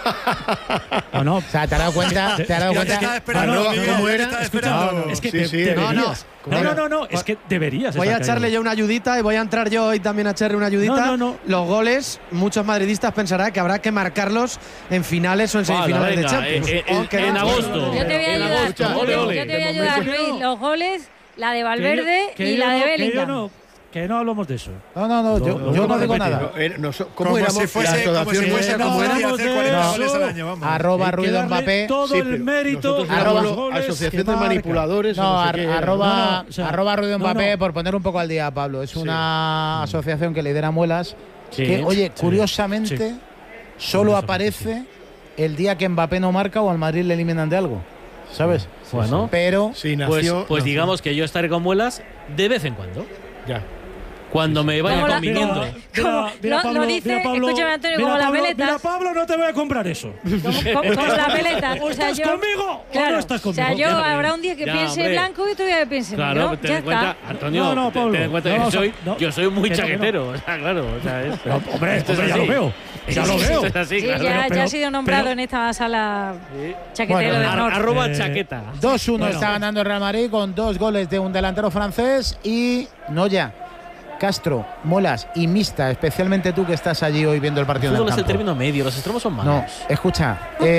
F: No, no.
H: O sea, te has dado cuenta, te has dado cuenta.
A: Estaba esperando,
F: no, no,
A: ¿cómo era?
F: estaba
A: esperando.
F: No, no, es que
C: Sí,
F: te,
C: sí,
F: deberías.
C: no,
F: No, no, no, no, es que deberías.
G: Voy a
F: estar
G: echarle
F: callado.
G: yo una ayudita y voy a entrar yo hoy también a echarle una ayudita.
F: No, no, no.
G: Los goles, muchos madridistas pensarán que habrá que marcarlos en finales o en semifinales
D: venga,
G: de Champions.
D: eh, eh,
G: Oh, que
D: en
G: no.
D: agosto.
B: Yo te voy a
D: En
B: ayudar.
D: agosto, ole, ole.
B: Yo te voy a ayudar, Luis. Los goles, la de Valverde
F: Que yo- que
B: y
F: yo
B: la de
F: no- que yo
B: Bellingham.
F: no- Que no hablamos de eso.
H: No, no, no, yo,
F: No,
H: yo
F: no,
H: no digo
F: repetir.
H: nada.
C: No, era- no, so- ¿Cómo
A: Como
C: éramos?
A: si fuese,
C: La
A: como si
C: asociación
A: fuese
C: esa,
A: como
C: ¿cómo era?
A: hacer
F: No,
A: cuarenta
F: no,
A: goles al año, vamos.
H: Arroba
F: Hay que
H: Ruido
F: darle
H: Mbappé.
F: todo
C: Sí,
F: el
C: pero
F: mérito
C: nosotros
F: a
H: arroba-
F: los goles
C: asociación
F: que
C: de
F: marca.
C: manipuladores. o
H: No,
C: no sé
H: ar-
C: qué era.
H: arroba,
F: No, no, o sea,
H: arroba Ruido
F: no,
H: Mbappé,
F: no.
H: por poner un poco al día, Pablo. Es una asociación que lidera Muelas.
F: Sí,
H: que, oye,
F: sí,
H: curiosamente,
F: sí.
H: solo
F: Curiosamente,
H: aparece el día que Mbappé no marca o al Madrid le eliminan de algo. ¿Sabes?
D: Bueno,
H: Pero
C: Sí,
D: pues,
C: nació.
D: pues
C: nació.
D: digamos que yo estaré con muelas de vez en cuando.
C: Ya.
D: Cuando me vaya
B: ¿Cómo la-
D: conviniendo.
F: Mira, mira, mira,
B: Lo-
F: Pablo,
B: lo dice,
F: mira, Pablo,
B: escúchame, Antonio,
F: mira,
B: como las
F: Pablo,
B: veletas.
F: Mira, Pablo, no te voy a comprar eso.
B: Como, como la peleta. O sea,
F: ¿Estás
B: yo,
F: conmigo o
B: claro,
F: no estás conmigo?
B: O sea, yo
F: Ya,
B: habrá un día que
D: ya,
B: piense
D: hombre.
B: blanco y otro día que piense
D: Claro,
B: negro.
D: ten
B: Ya
D: en cuenta,
B: está.
D: Antonio,
F: No, no,
D: ten-
F: Pablo,
D: ten en cuenta
F: no,
D: que
F: no,
D: soy,
F: no,
D: yo soy muy
F: que no, que no.
D: chaquetero. O sea, claro, o sea, es,
F: Pero, hombre,
D: esto es
F: hombre, ya
D: así.
F: lo veo. Ya lo
D: Sí,
F: veo.
D: esto es así,
B: Sí,
D: claro.
B: ya,
F: pero-
B: ya ha sido nombrado
F: pero-
B: en esta sala chaquetero
H: Bueno,
B: del
D: Ar-
B: norte.
D: arroba
F: Eh,
D: chaqueta.
H: dos uno
F: Bueno.
H: está ganando el Real Madrid con dos goles de un delantero francés y Noya, Castro, Molas y Mista, especialmente tú que estás allí hoy viendo el partido
D: El
H: en el
D: fútbol es el
H: campo.
D: término medio, los extremos son
H: No,
D: malos.
H: escucha,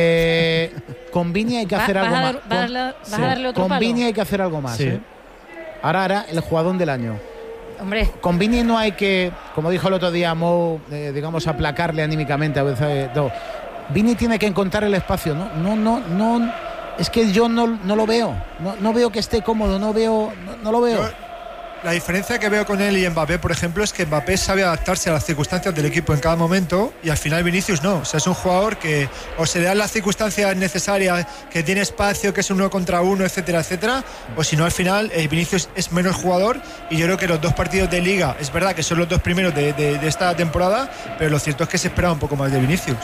H: eh, con Vini hay que
B: Va-
H: hacer
B: vas
H: algo
B: a
H: más.
B: dar- vas a
H: Con-
B: darle- vas a
H: sí.
B: darle otro
H: Con
B: palo.
H: Vini hay que hacer algo más.
F: Sí.
H: ¿eh? Ahora hará el jugador del año.
B: Hombre,
H: Con Vini no hay que, como dijo el otro día Mo, eh, digamos, aplacarle anímicamente a veces. eh, no. Vini tiene que encontrar el espacio, ¿no? No, no, no. Es que yo no, no lo veo. No, no veo que esté cómodo, no veo, no, no lo veo.
A: Yo- La diferencia que veo con él y Mbappé, por ejemplo, es que Mbappé sabe adaptarse a las circunstancias del equipo en cada momento y al final Vinicius no. O sea, es un jugador que o se le dan las circunstancias necesarias, que tiene espacio, que es uno contra uno, etcétera, etcétera, o si no, al final eh, Vinicius es menos jugador y yo creo que los dos partidos de Liga, es verdad que son los dos primeros de, de- de esta temporada, pero lo cierto es que se esperaba un poco más de Vinicius.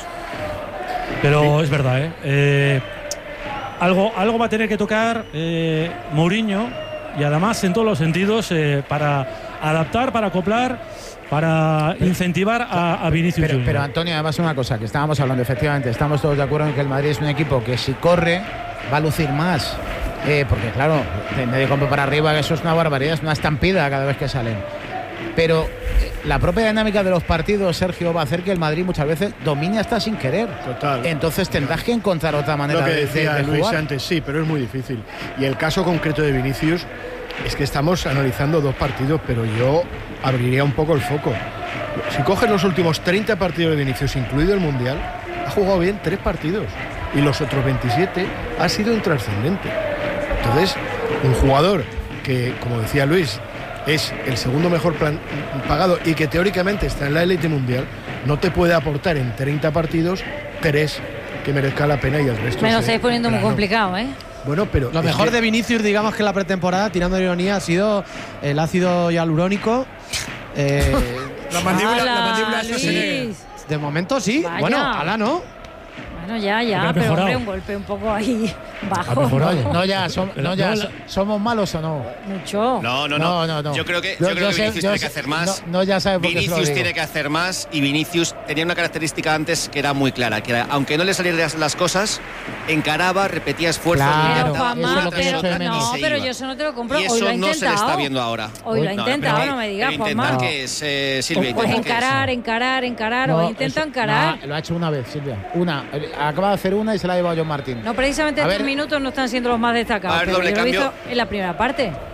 F: Pero es verdad, ¿eh? Eh, algo, algo va a tener que tocar eh, Mourinho, y además en todos los sentidos, eh, para adaptar, para acoplar, para incentivar a, a Vinicius
H: Pero,
F: Junior.
H: pero Antonio, además una cosa que estábamos hablando, efectivamente, estamos todos de acuerdo en que el Madrid es un equipo que si corre va a lucir más. Eh, porque claro, de medio campo para arriba eso es una barbaridad, es una estampida cada vez que salen. Pero eh, la propia dinámica de los partidos, Sergio, va a hacer que el Madrid muchas veces domine hasta sin querer.
C: Total.
H: Entonces tendrás que encontrar otra manera
C: Lo que
H: de, de-
C: decía
H: de
C: Luis
H: jugar.
C: antes, sí, pero es muy difícil. Y el caso concreto de Vinicius es que estamos analizando dos partidos, pero yo abriría un poco el foco. Si coges los últimos treinta partidos de Vinicius, incluido el Mundial, ha jugado bien tres partidos y los otros veintisiete ha sido intrascendente. Entonces, un jugador que, como decía Luis, es el segundo mejor plan- pagado y que teóricamente está en la élite mundial, no te puede aportar en treinta partidos tres que merezca la pena y el resto.
B: me lo
C: se-
B: estáis poniendo muy
C: plano.
B: complicado, ¿eh?
C: Bueno, pero
G: Lo
C: es
G: mejor
C: que-
G: de Vinicius, digamos que en la pretemporada, tirando de ironía, ha sido el ácido hialurónico. Eh,
A: La mandíbula, la
B: ¡Hala,
A: mandíbula esa se niega.
B: Luis!
G: de momento sí.
B: Vaya.
G: Bueno, ala no.
B: Bueno, ya, ya,
F: Porque ha
B: pero
F: mejorado.
B: hombre, un golpe un poco ahí bajo.
F: mejorado.
H: No, ya, som-
F: Pero
H: no, ya
F: no,
H: so-
F: la-
H: ¿somos malos o no?
B: Mucho.
E: No, no,
H: No,
E: no.
H: no, no.
E: Yo creo que,
H: Yo-
E: yo creo
H: yo
E: que
H: sé-
E: Vinicius
H: yo
E: tiene
H: sé-
E: que hacer más.
H: no- no, ya sabe por qué se lo
E: Vinicius
H: digo.
E: tiene que hacer más y Vinicius tenía una característica antes que era muy clara, que era, aunque no le salieran las- las cosas, encaraba, repetía esfuerzos,
H: Claro,
B: Pero
E: intentaba
H: eso es
B: Juanma,
H: lo que
E: tras
B: pero,
H: yo echo de
E: otra y
H: menos.
B: no,
E: se
B: pero
E: iba.
B: yo eso no te lo compro.
E: Y
B: Hoy
E: eso
B: lo ha
E: no se le está
B: intentado.
E: viendo ahora.
B: Hoy lo ha
H: No,
B: intentado,
E: Pero
B: no me digas,
E: pero intentar
B: Juanma.
E: que es, eh, Silvia,
B: Pues
E: intentar que es.
B: encarar, encarar, encarar.
H: No,
B: Hoy intenta
H: eso-
B: encarar.
H: no, lo ha hecho una vez, Silvia. Una. Eh, Acaba de hacer una y se la ha llevado John Martín.
B: No, precisamente
H: A
B: estos
H: ver.
B: minutos no están siendo los más destacados.
E: A ver,
B: pero
E: doble
B: yo lo he
E: cambio.
B: visto en la primera parte.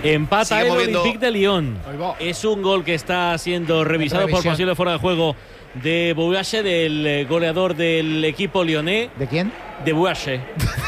D: Empata el
E: moviendo...
D: Olympique de Lyon. Es un gol que está siendo revisado por posible fuera de juego de Bouache, del goleador del equipo lyonnais.
H: ¿De quién?
D: De Bouache.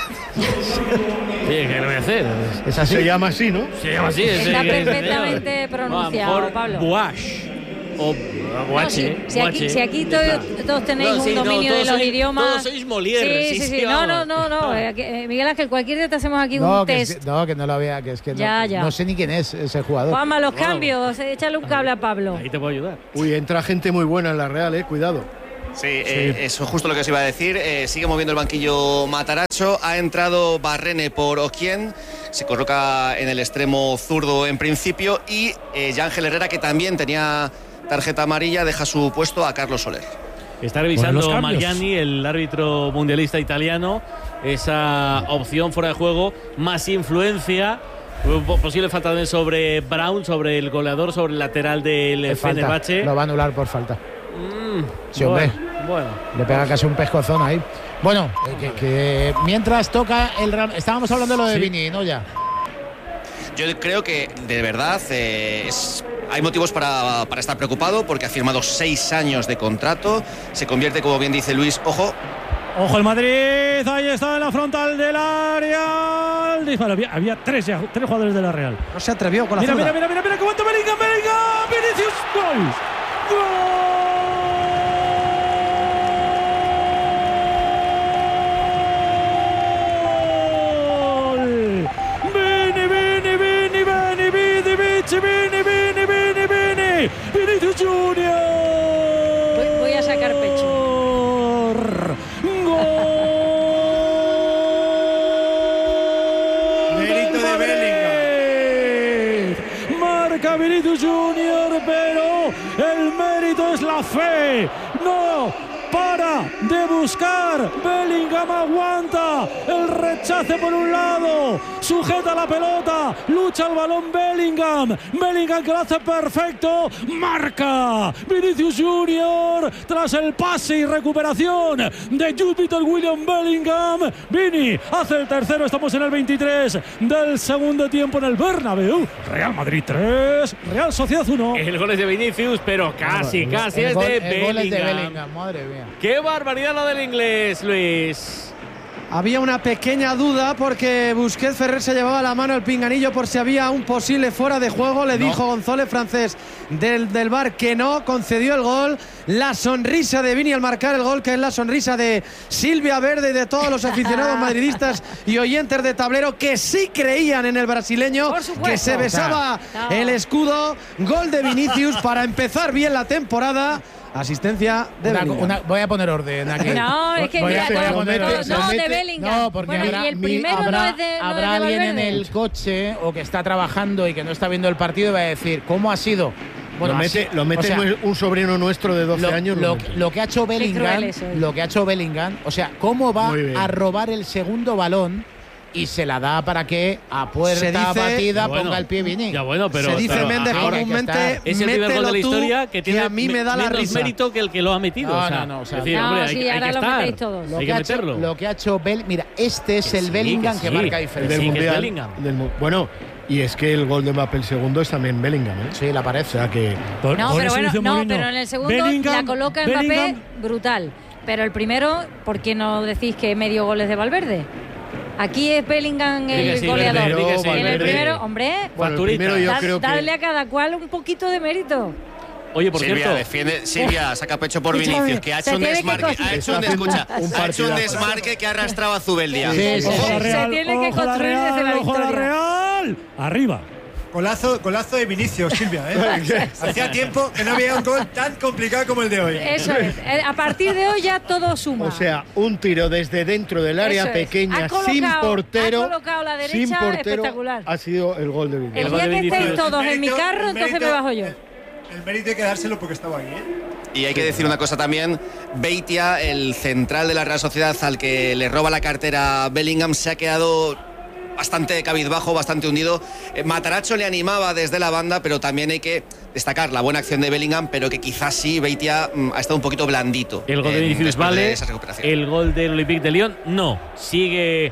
D: ¿Qué le voy a hacer?
C: ¿Es así? Se llama así, ¿no?
D: Se llama así.
B: Está perfectamente pronunciado,
D: no,
B: Pablo.
D: Bouache. O Bouache.
B: No, si, si, aquí, si aquí to, todos tenéis
D: no, sí,
B: un dominio
D: no,
B: de los
D: sois,
B: idiomas.
D: Todos sois Molière.
B: Sí, sí, sí. sí no, no, no, no. Eh, Miguel Ángel, cualquier día te hacemos aquí
H: no,
B: un
H: que
B: test.
H: Es que, no, que no lo había, que es que
B: ya,
H: no,
B: ya.
H: no sé ni quién es ese jugador.
B: Juanma, los
D: wow.
B: cambios. Échale un cable a Pablo.
D: Ahí te puedo ayudar.
C: Uy, entra gente muy buena en la Real, eh. Cuidado.
E: Sí, eh, sí, eso es justo lo que os iba a decir. Eh, sigue moviendo el banquillo Matarazzo. Ha entrado Barrene por Oquien. Se coloca en el extremo zurdo en principio. Y eh, Yángel Herrera, que también tenía tarjeta amarilla, deja su puesto a Carlos Soler.
D: Está revisando bueno, Mariani, el árbitro mundialista italiano, esa opción fuera de juego, más influencia. Posible falta también sobre Brown, sobre el goleador, sobre el lateral del Fenerbahce.
H: Lo va a anular por falta.
D: Mm,
H: sí, hombre.
D: Bueno, bueno.
H: Le pega casi un pescozón ahí. Bueno, que, que mientras toca el Real. Estábamos hablando de lo de sí. Vini, ¿no? Ya.
E: Yo creo que de verdad eh, es, hay motivos para, para estar preocupado porque ha firmado seis años de contrato. Se convierte, como bien dice Luis, ojo.
F: Ojo el Madrid, ahí está en la frontal del área. Disparo, había, había tres, ya, tres jugadores de la Real.
G: No se atrevió con la
F: mira,
G: zurda.
F: Mira, mira, mira, mira, cómo está Bellingham, Bellingham, Vinicius, gol. ¡Gol! Vini, Vini, Vini, Vini, Vinicius Junior.
B: Voy, voy a sacar pecho.
F: Gol.
A: Mérito de
F: Bellingham. Marca Vinicius Junior, pero el mérito es la fe. No para de buscar. Bellingham aguanta el rechace por un lado, sujeta la pelota, lucha el balón Bellingham. Bellingham que lo hace perfecto, marca Vinicius Junior tras el pase y recuperación de Jude William Bellingham. Vini hace el tercero, estamos en el veintitrés del segundo tiempo en el Bernabéu. Real Madrid tres, Real Sociedad uno.
D: El gol es de Vinicius, pero casi,
H: el,
D: casi
H: el
D: es
H: gol,
D: de
H: el
D: Bellingham.
H: Gol es de Bellingham, madre mía.
D: Qué barbaridad lo del inglés, Luis.
G: Había una pequeña duda porque Busquets Ferrer se llevaba la mano al pinganillo por si había un posible fuera de juego. Le no. dijo González Francés del, del V A R que no, concedió el gol. La sonrisa de Vini al marcar el gol, que es la sonrisa de Silvia Verde y de todos los aficionados madridistas y oyentes de Tablero que sí creían en el brasileño, que se besaba no. el escudo. Gol de Vinicius para empezar bien la temporada. Asistencia de
H: una,
G: Bellingham.
H: Una, voy a poner orden aquí.
B: No, es que
H: voy
B: mira,
H: a, voy a poner,
B: no, no, de Bellingham.
H: No, porque
B: bueno,
H: habrá,
B: y el primero
H: habrá,
B: no es de, no
H: habrá
B: es de
H: alguien en
B: Valverde.
H: el coche o que está trabajando y que no está viendo el partido y va a decir, ¿cómo ha sido?
C: Bueno, lo mete, lo mete o sea, un sobrino nuestro de doce
H: lo,
C: años.
H: Lo, lo, lo que ha hecho Bellingham, lo que ha hecho Bellingham, o sea, ¿cómo va a robar el segundo balón? Y se la da para que a puerta dice, batida
D: bueno,
H: ponga el pie Vini.
D: Ya bueno, pero
G: se dice
D: pero,
G: Méndez comúnmente
D: es el primer gol de la historia que tiene
G: que a mí me da la
D: menos
G: risa.
D: mérito que el que lo ha metido.
H: No,
D: o sea,
H: no, no, o sea,
D: es decir,
B: no,
D: hombre,
B: sí,
D: hay, hay
B: ahora
D: que
B: lo
D: estar.
B: metéis todos.
H: Lo
D: hay
H: que,
D: que
H: ha
D: meterlo.
H: hecho, lo que ha hecho Bell, mira, este es
D: que
H: el
D: sí,
H: Bellingham que,
D: que,
H: que
D: sí,
H: marca diferencia.
C: Del
D: sí,
C: mundial,
D: que es Bellingham.
C: Del, bueno, y es que el gol de Mbappé el segundo es también Bellingham, ¿eh?
H: Sí, la parece.
C: O sea que
F: por,
B: no,
F: por
B: pero bueno, no,
F: Mourinho.
B: pero en el segundo
F: Bellingham,
B: la coloca Mbappé
F: Bellingham.
B: brutal. Pero el primero, ¿por qué no decís que medio gol es de Valverde? Aquí es Bellingham el
D: sí,
B: goleador.
D: Valverde,
B: sí, en el
D: Valverde.
B: primero, hombre,
C: bueno, el primero yo
B: da,
C: creo que
B: darle a cada cual un poquito de mérito.
D: Oye, por
E: Silvia,
D: cierto,
E: defiende, Silvia saca pecho por Vinicius, que ha hecho un desmarque, ha hecho un, escucha, ha hecho un desmarque que ha arrastrado a Zubeldia.
H: Sí, sí,
F: Ojo
H: sí.
F: la Real,
B: Se tiene que
F: ojo la
B: construir
F: Real,
B: desde la
F: ojo la
B: victoria.
F: Real. Arriba.
A: Golazo, golazo de Vinicius, Silvia. ¿eh? Hacía tiempo que no había un gol tan complicado como el de hoy.
B: Eso es. A partir de hoy ya todo suma.
C: O sea, un tiro desde dentro del área
B: Eso es.
C: pequeña,
B: Ha colocado-
C: sin portero.
B: ha colocado la derecha
C: sin portero,
B: espectacular.
C: ha sido el gol de Vinicius.
B: El
D: gol
B: día
D: de
B: que
D: Vinicius.
B: estéis todos
A: El
B: en mi
A: mérito-
B: carro,
A: el
B: entonces
A: mérito-
B: me bajo yo.
A: El, el mérito hay que dárselo porque estaba ahí, ¿eh?
E: Y hay que decir una cosa también, Beitia, el central de la Real Sociedad al que le roba la cartera a Bellingham, se ha quedado bastante cabizbajo, bastante hundido. Eh, Matarazzo le animaba desde la banda, pero también hay que destacar la buena acción de Bellingham, pero que quizás sí Beitia mm, ha estado un poquito blandito.
D: el gol de
E: en-
D: Vinicius
E: después
D: vale,
E: de esa recuperación.
D: el gol del Olympique de Lyon no. Sigue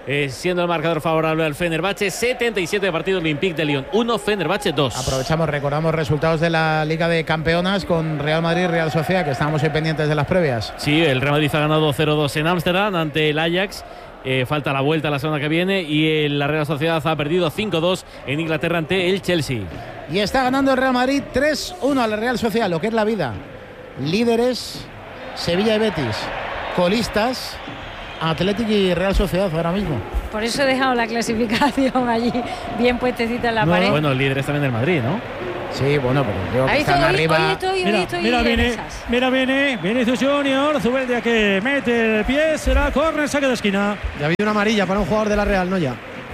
D: eh, siendo el marcador favorable al Fenerbahce. setenta y siete de partido, Olympique de Lyon uno, Fenerbahce dos.
H: Aprovechamos, recordamos resultados de la Liga de Campeonas con Real Madrid y Real Sociedad, que estábamos hoy pendientes de las previas.
D: Sí, el Real Madrid ha ganado cero dos en Ámsterdam ante el Ajax. Eh, falta la vuelta la semana que viene y el, la Real Sociedad ha perdido cinco dos en Inglaterra ante el Chelsea.
H: Y está ganando el Real Madrid tres uno a la Real Sociedad, lo que es la vida. Líderes, Sevilla y Betis. Colistas, Atlético y Real Sociedad ahora mismo.
B: Por eso he dejado la clasificación allí bien puestecita en la
D: No,
B: pared.
D: bueno, líderes también del Madrid, ¿no?
H: Sí, bueno, pero digo que
B: Ahí
H: están
B: estoy, hoy-
H: arriba.
B: hoy estoy, hoy
F: Mira,
B: estoy
F: mira,
B: en
F: viene,
B: esas.
F: mira, viene, Vinicius Junior, Zubeldia que mete el pie, será córner, saque de esquina.
G: Ya ha habido una amarilla para un jugador de la Real, ¿no? Ya.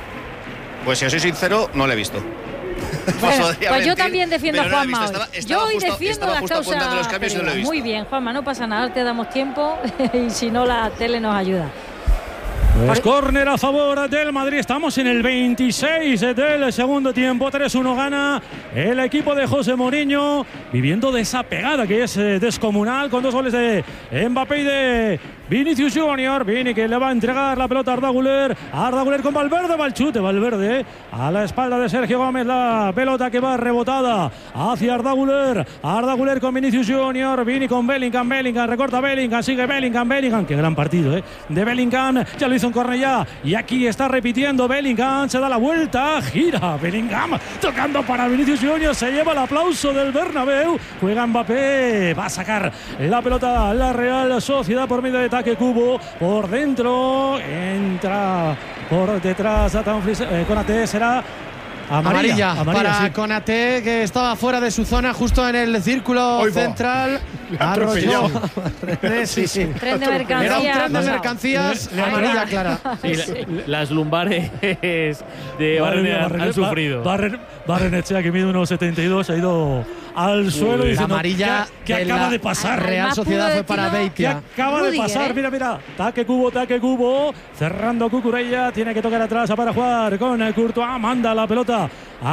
E: Pues si os soy sincero, no le he visto.
B: Bueno,
E: Podría
B: pues yo
E: mentir,
B: también defiendo a
E: pero no lo he
B: Juanma.
E: visto.
B: hoy.
E: Estaba- estaba
B: yo hoy
E: justo-
B: defiendo
E: estaba
B: las
E: justo apuntando
B: causas.
E: los cambios y no lo he visto.
B: Muy bien, Juanma, no pasa nada, te damos tiempo y si no la tele nos ayuda.
F: Pues córner a favor del Madrid. Estamos en el veintiséis del segundo tiempo. tres uno gana el equipo de José Mourinho, viviendo de esa pegada que es eh, descomunal, con dos goles de Mbappé y de Vinicius Junior. Vini que le va a entregar la pelota a Arda Güler. Arda Güler con Valverde, va el chute. Valverde a la espalda de Sergio Gómez. La pelota que va rebotada hacia Arda Güler. Arda Güler con Vinicius Junior. Vini con Bellingham. Bellingham recorta Bellingham. Sigue Bellingham. Bellingham. Qué gran partido, ¿eh? De Bellingham. Ya lo hizo en Cornellá. Y aquí está repitiendo Bellingham. Se da la vuelta. Gira Bellingham. Tocando para Vinicius Junior. Se lleva el aplauso del Bernabéu. Juega Mbappé. Va a sacar la pelota la Real Sociedad por medio de ataque Cubo. Por dentro. Entra por detrás a Dumfries. Eh, Konaté será amarilla,
G: Amarilla,
F: amarilla,
G: para
F: sí.
G: Konaté, que estaba fuera de su zona, justo en el círculo
C: Oigo.
G: central.
C: Le ha atropellado.
G: Arrolló. Sí, sí.
B: Tren de
G: Era un
B: mercancías.
G: tren de
B: pasado.
G: mercancías,
F: Le- le-
G: amarilla clara.
D: Sí, la- las lumbares de Barrene han, han sufrido.
F: Barren, Barrenechea, que mide uno setenta y dos, ha ido al suelo
G: La
F: diciendo
G: amarilla
F: que, que
G: de
F: acaba
G: la
F: de pasar.
G: Real
B: Más
G: Sociedad
B: puro
G: fue para
B: destino.
F: Que
G: Beitia.
F: acaba de
B: Rudiger,
F: pasar,
B: ¿eh?
F: mira, mira, taque Cubo, taque Cubo, cerrando Cucurella, tiene que tocar atrás para jugar con Courtois, manda la pelota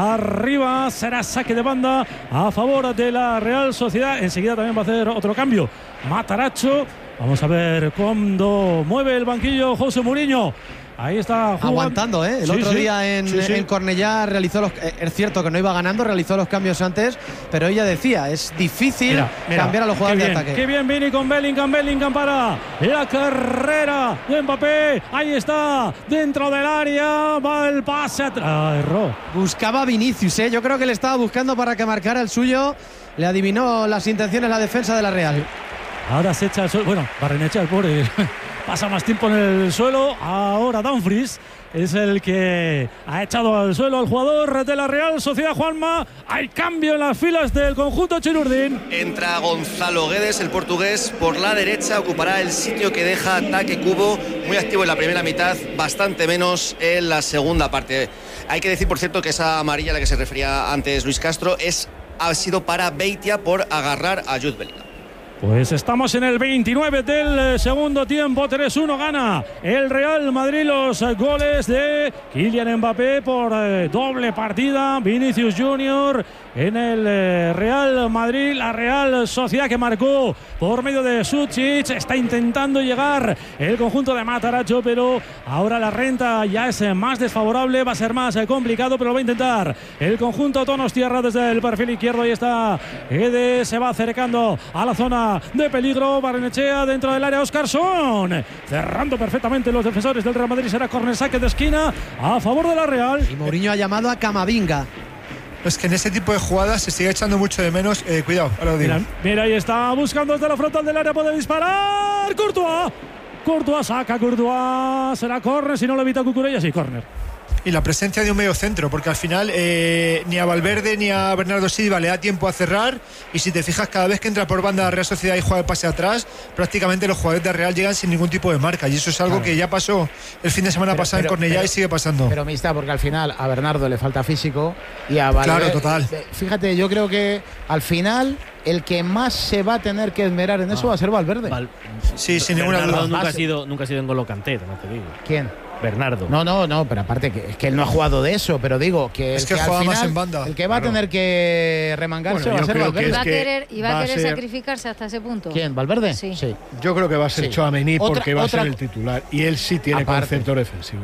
F: arriba, será saque de banda a favor de la Real Sociedad. Enseguida también va a hacer otro cambio Mataracho. Vamos a ver cuándo mueve el banquillo José Mourinho. Ahí está jugando.
G: Aguantando, ¿eh? El
F: Sí,
G: otro
F: sí.
G: día en,
F: Sí, sí.
G: en Cornellá realizó los. eh, Es cierto que no iba ganando, realizó los cambios antes, pero ella decía, es difícil
F: Mira, mira,
G: cambiar a los jugadores
F: qué
G: de
F: bien,
G: ataque.
F: Qué bien Vini con Bellingham, Bellingham para la carrera de Mbappé. Ahí está, dentro del área, va el pase atrás. Ah, erró.
G: Buscaba a Vinicius, ¿eh? Yo creo que le estaba buscando para que marcara el suyo. Le adivinó las intenciones la defensa de la Real.
F: Ahora se echa al suelo. Bueno, Barrenechea, el pobre, pasa más tiempo en el suelo. Ahora Dumfries es el que ha echado al suelo al jugador de la Real Sociedad, Juanma. Hay cambio en las filas del conjunto Chinurdin.
E: Entra Gonzalo Guedes, el portugués, por la derecha, ocupará el sitio que deja Taque Cubo, muy activo en la primera mitad, bastante menos en la segunda parte. Hay que decir, por cierto, que esa amarilla a la que se refería antes Luis Castro es, ha sido para Beitia por agarrar a Jude Bellingham.
F: Pues estamos en el veintinueve del eh, segundo tiempo. tres uno gana el Real Madrid. Los eh, goles de Kylian Mbappé por eh, doble partida. Vinicius Junior en el eh, Real Madrid. La Real Sociedad que marcó por medio de Sucic. Está intentando llegar el conjunto de Mataracho, pero ahora la renta ya es eh, más desfavorable. Va a ser más eh, complicado, pero lo va a intentar el conjunto Donostierra desde el perfil izquierdo. Ahí está Ede, se va acercando a la zona de peligro. Barrenechea dentro del área. Oscarson cerrando perfectamente los defensores del Real Madrid. Será córner, saque de esquina a favor de la Real.
G: Y Mourinho ha llamado a Camavinga.
A: Es que en este tipo de jugadas se sigue echando mucho de menos. Eh, cuidado, ahora lo digo.
F: Mira, mira, ahí está buscando desde la frontal del área. Puede disparar. Courtois. Courtois saca. Courtois. Será córner. Si no lo evita Cucurella, sí, córner.
A: Y la presencia de un medio centro, porque al final eh, ni a Valverde ni a Bernardo Silva le da tiempo a cerrar. Y si te fijas, cada vez que entra por banda la Real Sociedad y juega el pase atrás, prácticamente los jugadores de Real llegan sin ningún tipo de marca. Y eso es algo
H: Claro.
A: que ya pasó el fin de semana
H: Pero-
A: pasado
H: pero-
A: en Cornellá
H: pero-
A: y sigue pasando.
H: Pero mixta, porque al final a Bernardo le falta físico y a Valverde.
A: Claro, total.
H: Fíjate, yo creo que al final el que más se va a tener que esmerar en eso va a ser Valverde.
D: Val-
A: Sí, sin ninguna
D: Bernardo
A: duda.
D: nunca ha sido nunca ha sido en N'Golo Kanté, no te digo.
H: ¿Quién?
D: Bernardo.
H: No, no, no, pero aparte que es que él no ha jugado de eso, pero digo que
A: Es
H: el
A: que
H: al
A: juega más
H: final,
A: en banda.
H: el que va
C: Claro.
H: a tener que remangarse
C: Bueno,
H: va a
C: yo
H: ser
C: creo que
H: Valverde.
B: ¿Y
C: es
B: va a
C: que
B: querer, y va
C: va
B: a
C: a
B: querer
C: ser-
B: sacrificarse hasta ese punto?
H: ¿Quién? ¿Valverde?
B: Sí.
H: sí.
C: Yo creo que va a ser
H: Sí.
C: Tchouaméni
H: Otra-
C: porque va a
H: otra-
C: ser el titular y él sí tiene
H: Aparte.
C: conceptos defensivos.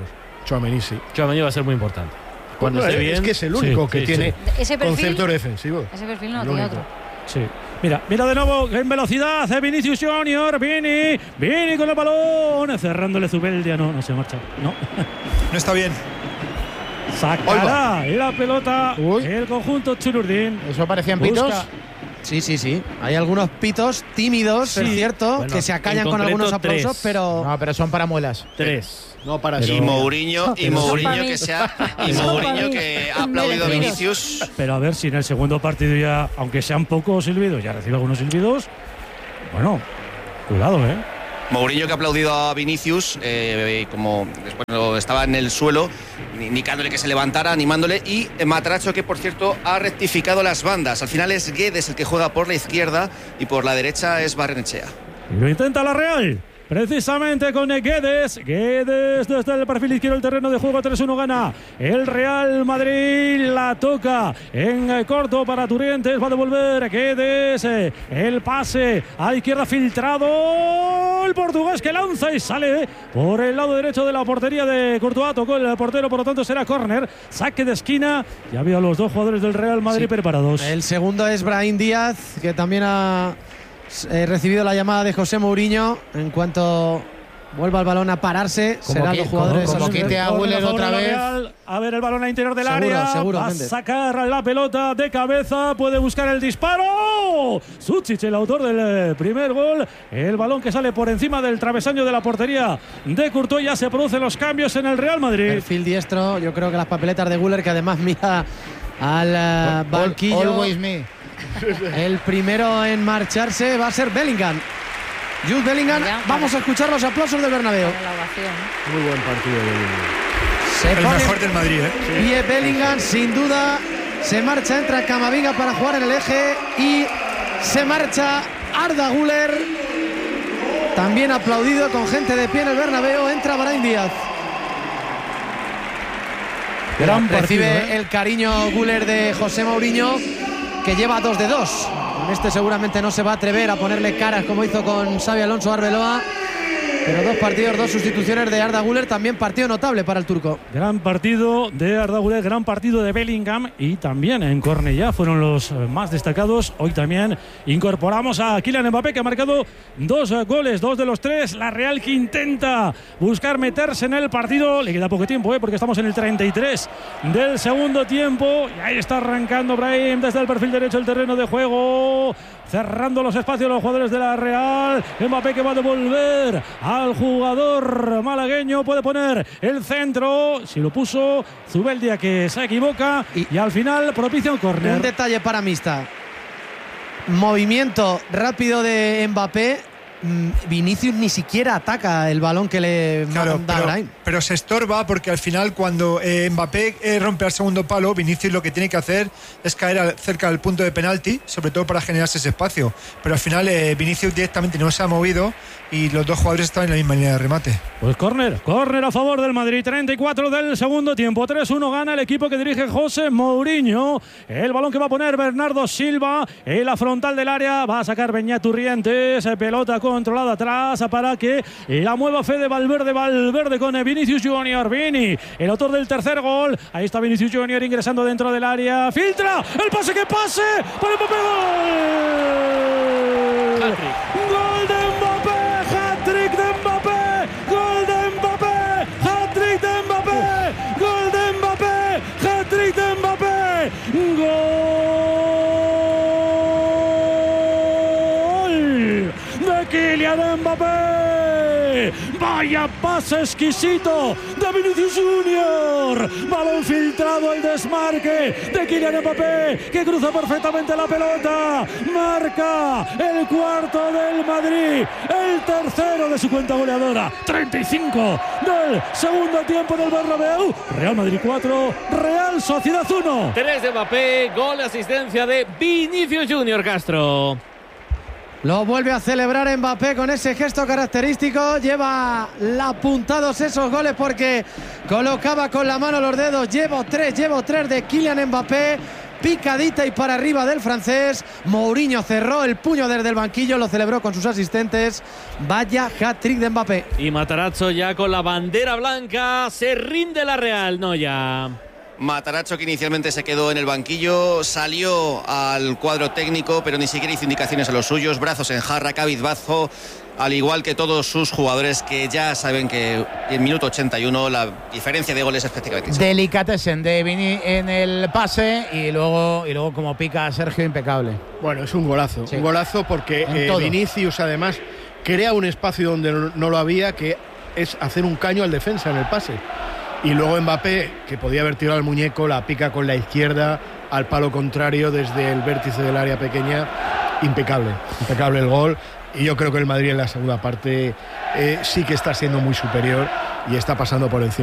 C: Tchouaméni sí.
D: Tchouaméni va a ser muy importante. Cuando
C: Bueno,
D: esté bien,
C: es que es el único
D: sí,
C: que
D: sí,
C: tiene
D: sí.
B: Ese perfil,
C: concepto defensivo.
B: Ese perfil no
C: El
B: tiene
C: único.
B: otro.
F: Sí. Mira, mira de nuevo en velocidad Vinicius Junior, Vini, Vini con el balón, cerrándole Zubeldia, no, no se marcha, no.
A: No está bien.
F: Sacará la pelota
H: Uy.
F: el conjunto Chururdín.
H: ¿Eso parecían pitos?
F: Busca.
G: Sí, sí, sí. Hay algunos pitos tímidos,
F: Sí.
G: es cierto,
D: Bueno,
G: que se acallan
D: en
G: con algunos
D: concreto,
G: aplausos,
D: tres.
G: pero
H: No, pero son para muelas.
D: Tres.
C: No para
E: Y
C: sí.
E: Mourinho, y
B: Eso
E: Mourinho
B: para mí.
E: que se ha, y
B: Eso
E: Mourinho
B: para mí.
E: que ha aplaudido a
B: Merecidos.
E: Vinicius.
F: Pero a ver si en el segundo partido ya, aunque sean pocos silbidos, ya recibe algunos silbidos. Bueno, cuidado, ¿eh?
E: Mourinho que ha aplaudido a Vinicius, eh, como bueno, estaba en el suelo, indicándole que se levantara, animándole, y Matracho que por cierto ha rectificado las bandas. Al final es Guedes el que juega por la izquierda y por la derecha es Barrenechea.
F: Y lo intenta la Real. Precisamente con Guedes. Guedes desde el perfil izquierdo del terreno de juego. tres uno gana el Real Madrid. La toca en corto para Turrientes. Va a devolver Guedes. eh, El pase a la izquierda filtrado. El portugués que lanza y sale por el lado derecho de la portería de Courtois. Tocó el portero, por lo tanto será córner. Saque de esquina. Ya había los dos jugadores del Real Madrid
G: Sí.
F: preparados.
G: el segundo es Brahim Díaz, que también ha eh, recibido la llamada de José Mourinho. En cuanto vuelva el balón a pararse,
H: Como
G: serán
H: que-
G: los jugadores.
H: como- como
G: así-
H: quite a Güler
F: Corner a favor
H: otra
F: de la
H: vez.
F: Real. A ver el balón al interior del
G: Seguro,
F: área.
G: seguro,
F: Va a
G: Méndez.
F: sacar la pelota de cabeza. Puede buscar el disparo. Suchich, el autor del eh, primer gol. El balón que sale por encima del travesaño de la portería de Courtois. Ya se producen los cambios en el Real Madrid.
G: Perfil diestro, yo creo que las papeletas de Güler, que además mira al eh,
H: All-
G: banquillo.
H: Always me.
G: El primero en marcharse va a ser Bellingham. Jude Bellingham,
B: Ya,
G: vamos a escuchar los aplausos del Bernabéu.
B: Para la ovación.
C: Muy buen partido de
G: Se
A: El
G: pone
A: mejor del Madrid, ¿eh?
G: pie Bellingham, sin duda. Se marcha, entra Camavinga para jugar en el eje y se marcha Arda Güler. También aplaudido con gente de pie en el Bernabéu. Entra Brahim Díaz.
F: Gran
G: Recibe
F: partido, ¿eh?
G: el cariño Güler de José Mourinho, que lleva dos de dos. Con este seguramente no se va a atrever a ponerle caras como hizo con Xabi Alonso Arbeloa. Pero dos partidos, dos sustituciones de Arda Güler, también partido notable para el turco.
F: Gran partido de Arda Güler, gran partido de Bellingham y también en Cornellá fueron los eh, más destacados. Hoy también incorporamos a Kylian Mbappé, que ha marcado dos eh, goles, dos de los tres. La Real que intenta buscar meterse en el partido. Le queda poco tiempo, ¿eh? Porque estamos en el treinta y tres del segundo tiempo. Y ahí está arrancando Brahim desde el perfil derecho del terreno de juego. Cerrando los espacios los jugadores de la Real. Mbappé que va a devolver al jugador malagueño. Puede poner el centro. Si lo puso Zubeldia, que se equivoca. Y, y al final propicia un córner.
G: Un detalle para Mista. Movimiento rápido de Mbappé. Mm, Vinicius ni siquiera ataca el balón que le
A: Claro,
G: manda
A: pero,
G: Brahim.
A: pero se estorba porque al final cuando eh, Mbappé eh, rompe al segundo palo, Vinicius lo que tiene que hacer es caer al- cerca del punto de penalti, sobre todo para generarse ese espacio. Pero al final eh, Vinicius directamente no se ha movido y los dos jugadores estaban en la misma línea de remate.
F: Pues córner, córner a favor del Madrid, treinta y cuatro del segundo tiempo, tres uno gana el equipo que dirige José Mourinho. El balón que va a poner Bernardo Silva en la frontal del área, va a sacar Beñat Turrientes, pelota controlada atrás para que la mueva Fede Valverde, Valverde con Vinicius Junior, Vini, el autor del tercer gol, ahí está Vinicius Junior ingresando dentro del área, filtra, el pase que pase, para Mbappé, gol, gol de Mbappé. Hat-trick de Mbappé, gol de Mbappé, hat-trick de Mbappé, gol de Mbappé, hat-trick de Mbappé, gol de Kylian Mbappé. Vaya pase exquisito de Vinicius Junior. Balón filtrado al desmarque de Kylian Mbappé, que cruza perfectamente la pelota. Marca el cuarto del Madrid, el tercero de su cuenta goleadora. treinta y cinco del segundo tiempo del Bernabéu. Real Madrid cuatro, Real Sociedad uno.
D: Tres de Mbappé, gol, asistencia de Vinicius Junior, Castro.
G: Lo vuelve a celebrar Mbappé con ese gesto característico. Lleva apuntados esos goles porque colocaba con la mano los dedos. Llevo tres, llevo tres de Kylian Mbappé. picadita y para arriba del francés. Mourinho cerró el puño desde el banquillo, lo celebró con sus asistentes. Vaya hat-trick de Mbappé.
D: Y Matarazzo ya con la bandera blanca, se rinde la Real, no ya.
E: Matarazzo, que inicialmente se quedó en el banquillo, salió al cuadro técnico, pero ni siquiera hizo indicaciones a los suyos, brazos en jarra, cabizbajo, al igual que todos sus jugadores, que ya saben que en minuto ochenta y uno la diferencia de goles es prácticamente esa.
H: Delicatessen de Vini en el pase y luego, y luego como pica a Sergio, impecable.
C: Bueno, es un golazo, sí. un golazo porque eh, Vinicius además crea un espacio donde no lo había, que es hacer un caño al defensa en el pase. Y luego Mbappé, que podía haber tirado al muñeco, la pica con la izquierda al palo contrario desde el vértice del área pequeña. Impecable, impecable el gol. Y yo creo que el Madrid en la segunda parte eh, sí que está siendo muy superior y está pasando por encima.